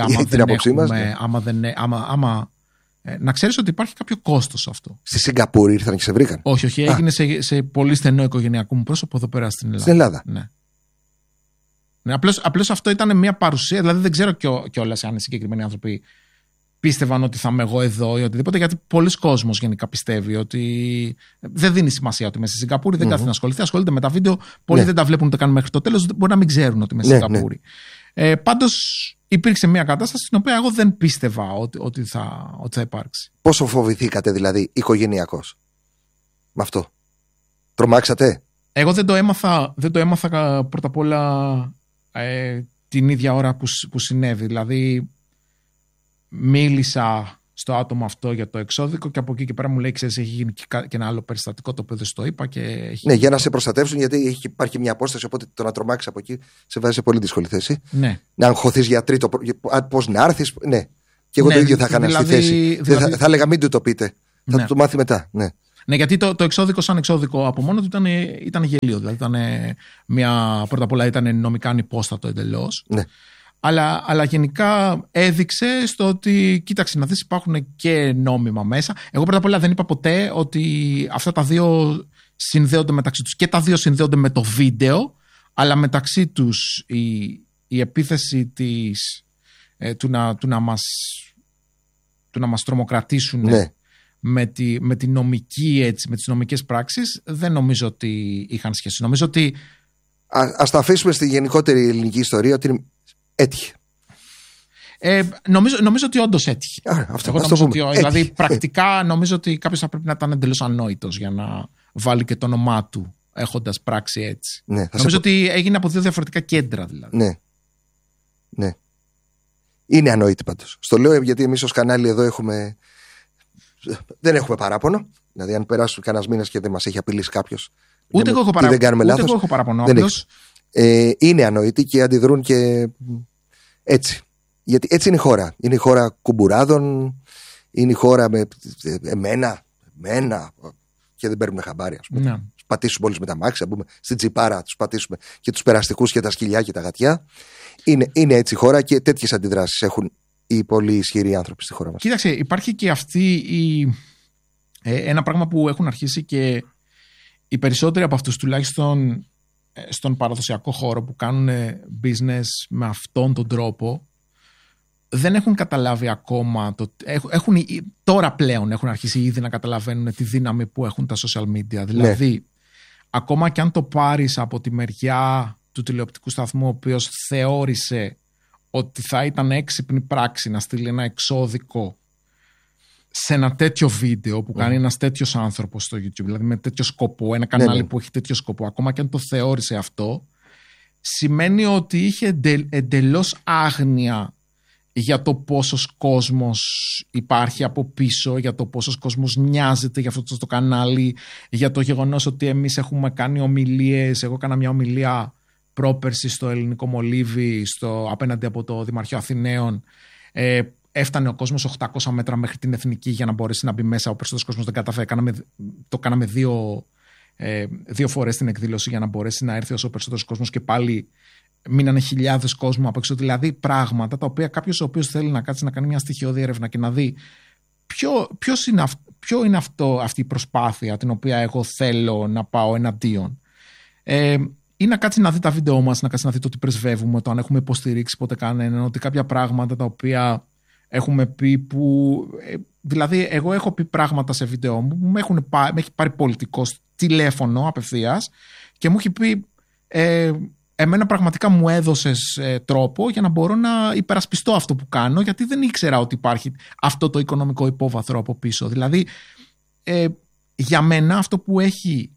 να ξέρεις ότι υπάρχει κάποιο κόστος σε αυτό. Στη Σιγκαπούρη ήρθαν και σε βρήκαν. Όχι, έγινε σε πολύ στενό οικογενειακό μου πρόσωπο εδώ πέρα στην Ελλάδα. Στην Ελλάδα. Ναι, απλώς αυτό ήταν μια παρουσία, δηλαδή δεν ξέρω κιόλας αν οι συγκεκριμένοι άνθρωποι πίστευαν ότι θα είμαι εγώ εδώ ή οτιδήποτε, γιατί πολλοί κόσμος γενικά πιστεύει ότι δεν δίνει σημασία ότι είμαι στη Σιγκαπούρη, δεν κάθεται να ασχοληθεί, ασχολείται με τα βίντεο, πολλοί δεν τα βλέπουν ούτε καν μέχρι το τέλος, μπορεί να μην ξέρουν ότι είμαι στη Σιγκαπούρη. Πάντως υπήρξε μια κατάσταση στην οποία εγώ δεν πίστευα ότι θα υπάρξει. Πόσο φοβηθήκατε δηλαδή οικογενειακώς με αυτό? Τρομάξατε? Εγώ δεν το έμαθα πρώτα απ' όλα την ίδια ώρα που συνέβη. Δηλαδή μίλησα στο άτομο αυτό για το εξώδικο και από εκεί και πέρα μου λέει, ξέρεις, έχει γίνει και ένα άλλο περιστατικό το οποίο δεν στο είπα. Ναι, για να σε προστατεύσουν, γιατί υπάρχει μια απόσταση, οπότε το να τρομάξεις από εκεί σε βάζει σε πολύ δύσκολη θέση. Ναι. Να αγχωθείς για τρίτο, πώς να έρθεις. Ναι. Και εγώ το ίδιο θα έκανα στη θέση. Θα έλεγα μην του το πείτε. Θα το μάθει μετά. Ναι. Ναι, γιατί το εξώδικο σαν εξώδικο από μόνο του ήταν γελίο. Δηλαδή πρώτα απ' όλα ήταν νομικά ανυπόστατο εντελώς. Ναι. Αλλά γενικά έδειξε στο ότι κοίταξε να δεις, υπάρχουν και νόμιμα μέσα. Εγώ πρώτα απ' όλα δεν είπα ποτέ ότι αυτά τα δύο συνδέονται μεταξύ τους. Και τα δύο συνδέονται με το βίντεο, αλλά μεταξύ τους η επίθεση του να μας τρομοκρατήσουν, ναι, με τη νομική, έτσι, με τις νομικές πράξεις, δεν νομίζω ότι είχαν σχέση. Νομίζω ότι ας τα αφήσουμε στη γενικότερη ελληνική ιστορία ότι έτυχε. Νομίζω ότι όντως έτυχε. Δηλαδή πρακτικά νομίζω ότι κάποιος θα πρέπει να ήταν εντελώς ανόητος για να βάλει και το όνομά του έχοντας πράξει έτσι. Ναι, νομίζω ότι έγινε από δύο διαφορετικά κέντρα δηλαδή. Ναι. Ναι. Είναι ανόητη πάντως. Στο λέω γιατί εμείς ως κανάλι εδώ δεν έχουμε παράπονο. Δηλαδή, αν περάσουν κανένας μήνας και δεν μας έχει απειλήσει κάποιος. Ούτε εγώ έχω παράπονο. Είναι ανόητη και αντιδρούν και έτσι. Γιατί έτσι είναι η χώρα. Είναι η χώρα κουμπουράδων. Είναι η χώρα με εμένα και δεν παίρνουν χαμπάρι, ας πούμε. Τους πατήσουμε όλους με τα μάξια, μπούμε στην τσιπάρα, τους πατήσουμε και τους περαστικούς και τα σκυλιά και τα γατιά. Είναι έτσι η χώρα και τέτοιες αντιδράσεις έχουν οι πολύ ισχυροί άνθρωποι στη χώρα μας. Κοίταξε, υπάρχει και ένα πράγμα που έχουν αρχίσει και οι περισσότεροι από αυτούς, τουλάχιστον στον παραδοσιακό χώρο που κάνουν business με αυτόν τον τρόπο, δεν έχουν καταλάβει ακόμα. Τώρα πλέον έχουν αρχίσει ήδη να καταλαβαίνουν τη δύναμη που έχουν τα social media. Δηλαδή, ακόμα και αν το πάρεις από τη μεριά του τηλεοπτικού σταθμού, ο οποίος θεώρησε ότι θα ήταν έξυπνη πράξη να στείλει ένα εξώδικο σε ένα τέτοιο βίντεο που κάνει ένας τέτοιος άνθρωπος στο YouTube, δηλαδή με τέτοιο σκοπό, ένα κανάλι που έχει τέτοιο σκοπό, ακόμα και αν το θεώρησε αυτό, σημαίνει ότι είχε εντελώς άγνοια για το πόσος κόσμος υπάρχει από πίσω, για το πόσος κόσμος νοιάζεται για αυτό το κανάλι, για το γεγονός ότι εμείς έχουμε κάνει ομιλίες. Εγώ έκανα μια ομιλία πρόπερση στο Ελληνικό Μολύβι, απέναντι από το Δημαρχείο Αθηναίων. Έφτανε ο κόσμος 800 μέτρα μέχρι την Εθνική για να μπορέσει να μπει μέσα. Ο περισσότερος κόσμος δεν καταφέρει. Το κάναμε δύο φορές την εκδήλωση για να μπορέσει να έρθει όσο περισσότερος κόσμος και πάλι μείνανε χιλιάδες κόσμο απ' έξω. Δηλαδή πράγματα τα οποία κάποιος ο οποίος θέλει να κάτσει να κάνει μια στοιχειώδη έρευνα και να δει ποιο είναι αυτή η προσπάθεια την οποία εγώ θέλω να πάω εναντίον. Ή να κάτσει να δει τα βίντεό μας, να κάτσει να δει το τι πρεσβεύουμε, το αν έχουμε υποστηρίξει ποτέ κανέναν, ότι κάποια πράγματα τα οποία έχουμε πει δηλαδή εγώ έχω πει πράγματα σε βίντεο μου που με έχει πάρει πολιτικός τηλέφωνο απευθείας και μου έχει πει εμένα πραγματικά μου έδωσες τρόπο για να μπορώ να υπερασπιστώ αυτό που κάνω, γιατί δεν ήξερα ότι υπάρχει αυτό το οικονομικό υπόβαθρο από πίσω. Δηλαδή για μένα αυτό που έχει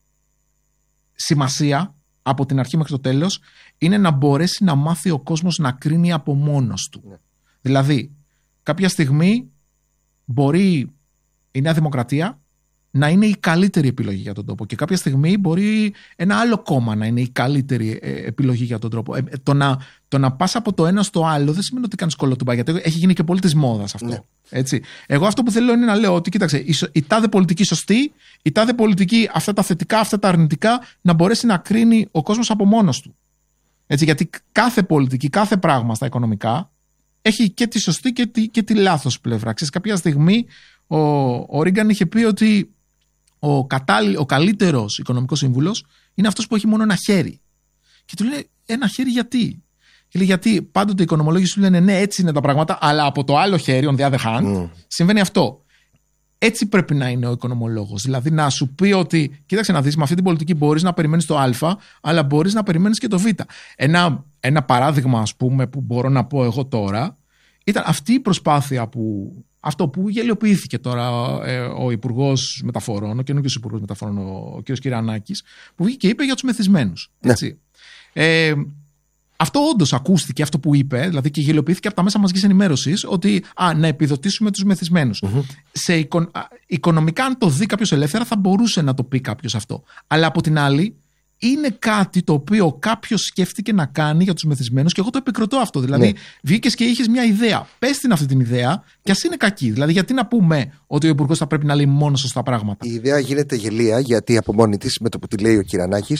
σημασία από την αρχή μέχρι το τέλος είναι να μπορέσει να μάθει ο κόσμος να κρίνει από μόνος του. Ναι. Δηλαδή κάποια στιγμή μπορεί η Νέα Δημοκρατία να είναι η καλύτερη επιλογή για τον τόπο και κάποια στιγμή μπορεί ένα άλλο κόμμα να είναι η καλύτερη επιλογή για τον τρόπο. Το να πας από το ένα στο άλλο δεν σημαίνει ότι κάνεις κολοτούμπα, γιατί έχει γίνει και πολύ της μόδας αυτό. Ναι. Έτσι. Εγώ αυτό που θέλω είναι να λέω ότι κοίταξε, η τάδε πολιτική σωστή, η τάδε πολιτική αυτά τα θετικά, αυτά τα αρνητικά να μπορέσει να κρίνει ο κόσμος από μόνος του. Έτσι, γιατί κάθε πολιτική, κάθε πράγμα στα οικονομικά έχει και τη σωστή και τη λάθος πλευρά. Ξέρεις, κάποια στιγμή ο Ρίγκαν είχε πει ότι ο καλύτερος οικονομικός σύμβουλος είναι αυτός που έχει μόνο ένα χέρι. Και του λέει, ένα χέρι γιατί? Και λέει, γιατί πάντοτε οι οικονομολόγοι σου λένε ναι, έτσι είναι τα πράγματα, αλλά από το άλλο χέρι, on the other hand, συμβαίνει αυτό. Έτσι πρέπει να είναι ο οικονομολόγος. Δηλαδή να σου πει ότι, κοίταξε να δεις, με αυτή την πολιτική μπορείς να περιμένεις το Α, αλλά μπορείς να περιμένεις και το Β. Ένα παράδειγμα, ας πούμε, που μπορώ να πω εγώ τώρα, ήταν αυτή η προσπάθεια αυτό που γελιοποιήθηκε τώρα ο Υπουργός Μεταφορών, ο καινούργιος Υπουργός Μεταφορών, ο κ. Κυρανάκης, που βγήκε και είπε για τους μεθυσμένους. Έτσι. Αυτό όντως ακούστηκε, αυτό που είπε, δηλαδή και γελιοποιήθηκε από τα μέσα μαζικής ενημέρωσης, ότι να επιδοτήσουμε τους μεθυσμένους. Οικονομικά, αν το δει κάποιος ελεύθερα, θα μπορούσε να το πει κάποιος αυτό. Αλλά από την άλλη, είναι κάτι το οποίο κάποιος σκέφτηκε να κάνει για τους μεθυσμένους και εγώ το επικροτώ αυτό. Δηλαδή, βγήκες και είχες μια ιδέα. Πες την αυτή την ιδέα, κι ας είναι κακή. Δηλαδή, γιατί να πούμε ότι ο Υπουργός θα πρέπει να λέει μόνο σωστά πράγματα. Η ιδέα γίνεται γελία, γιατί από μόνη της, με το που τη λέει ο Κυρανάκης,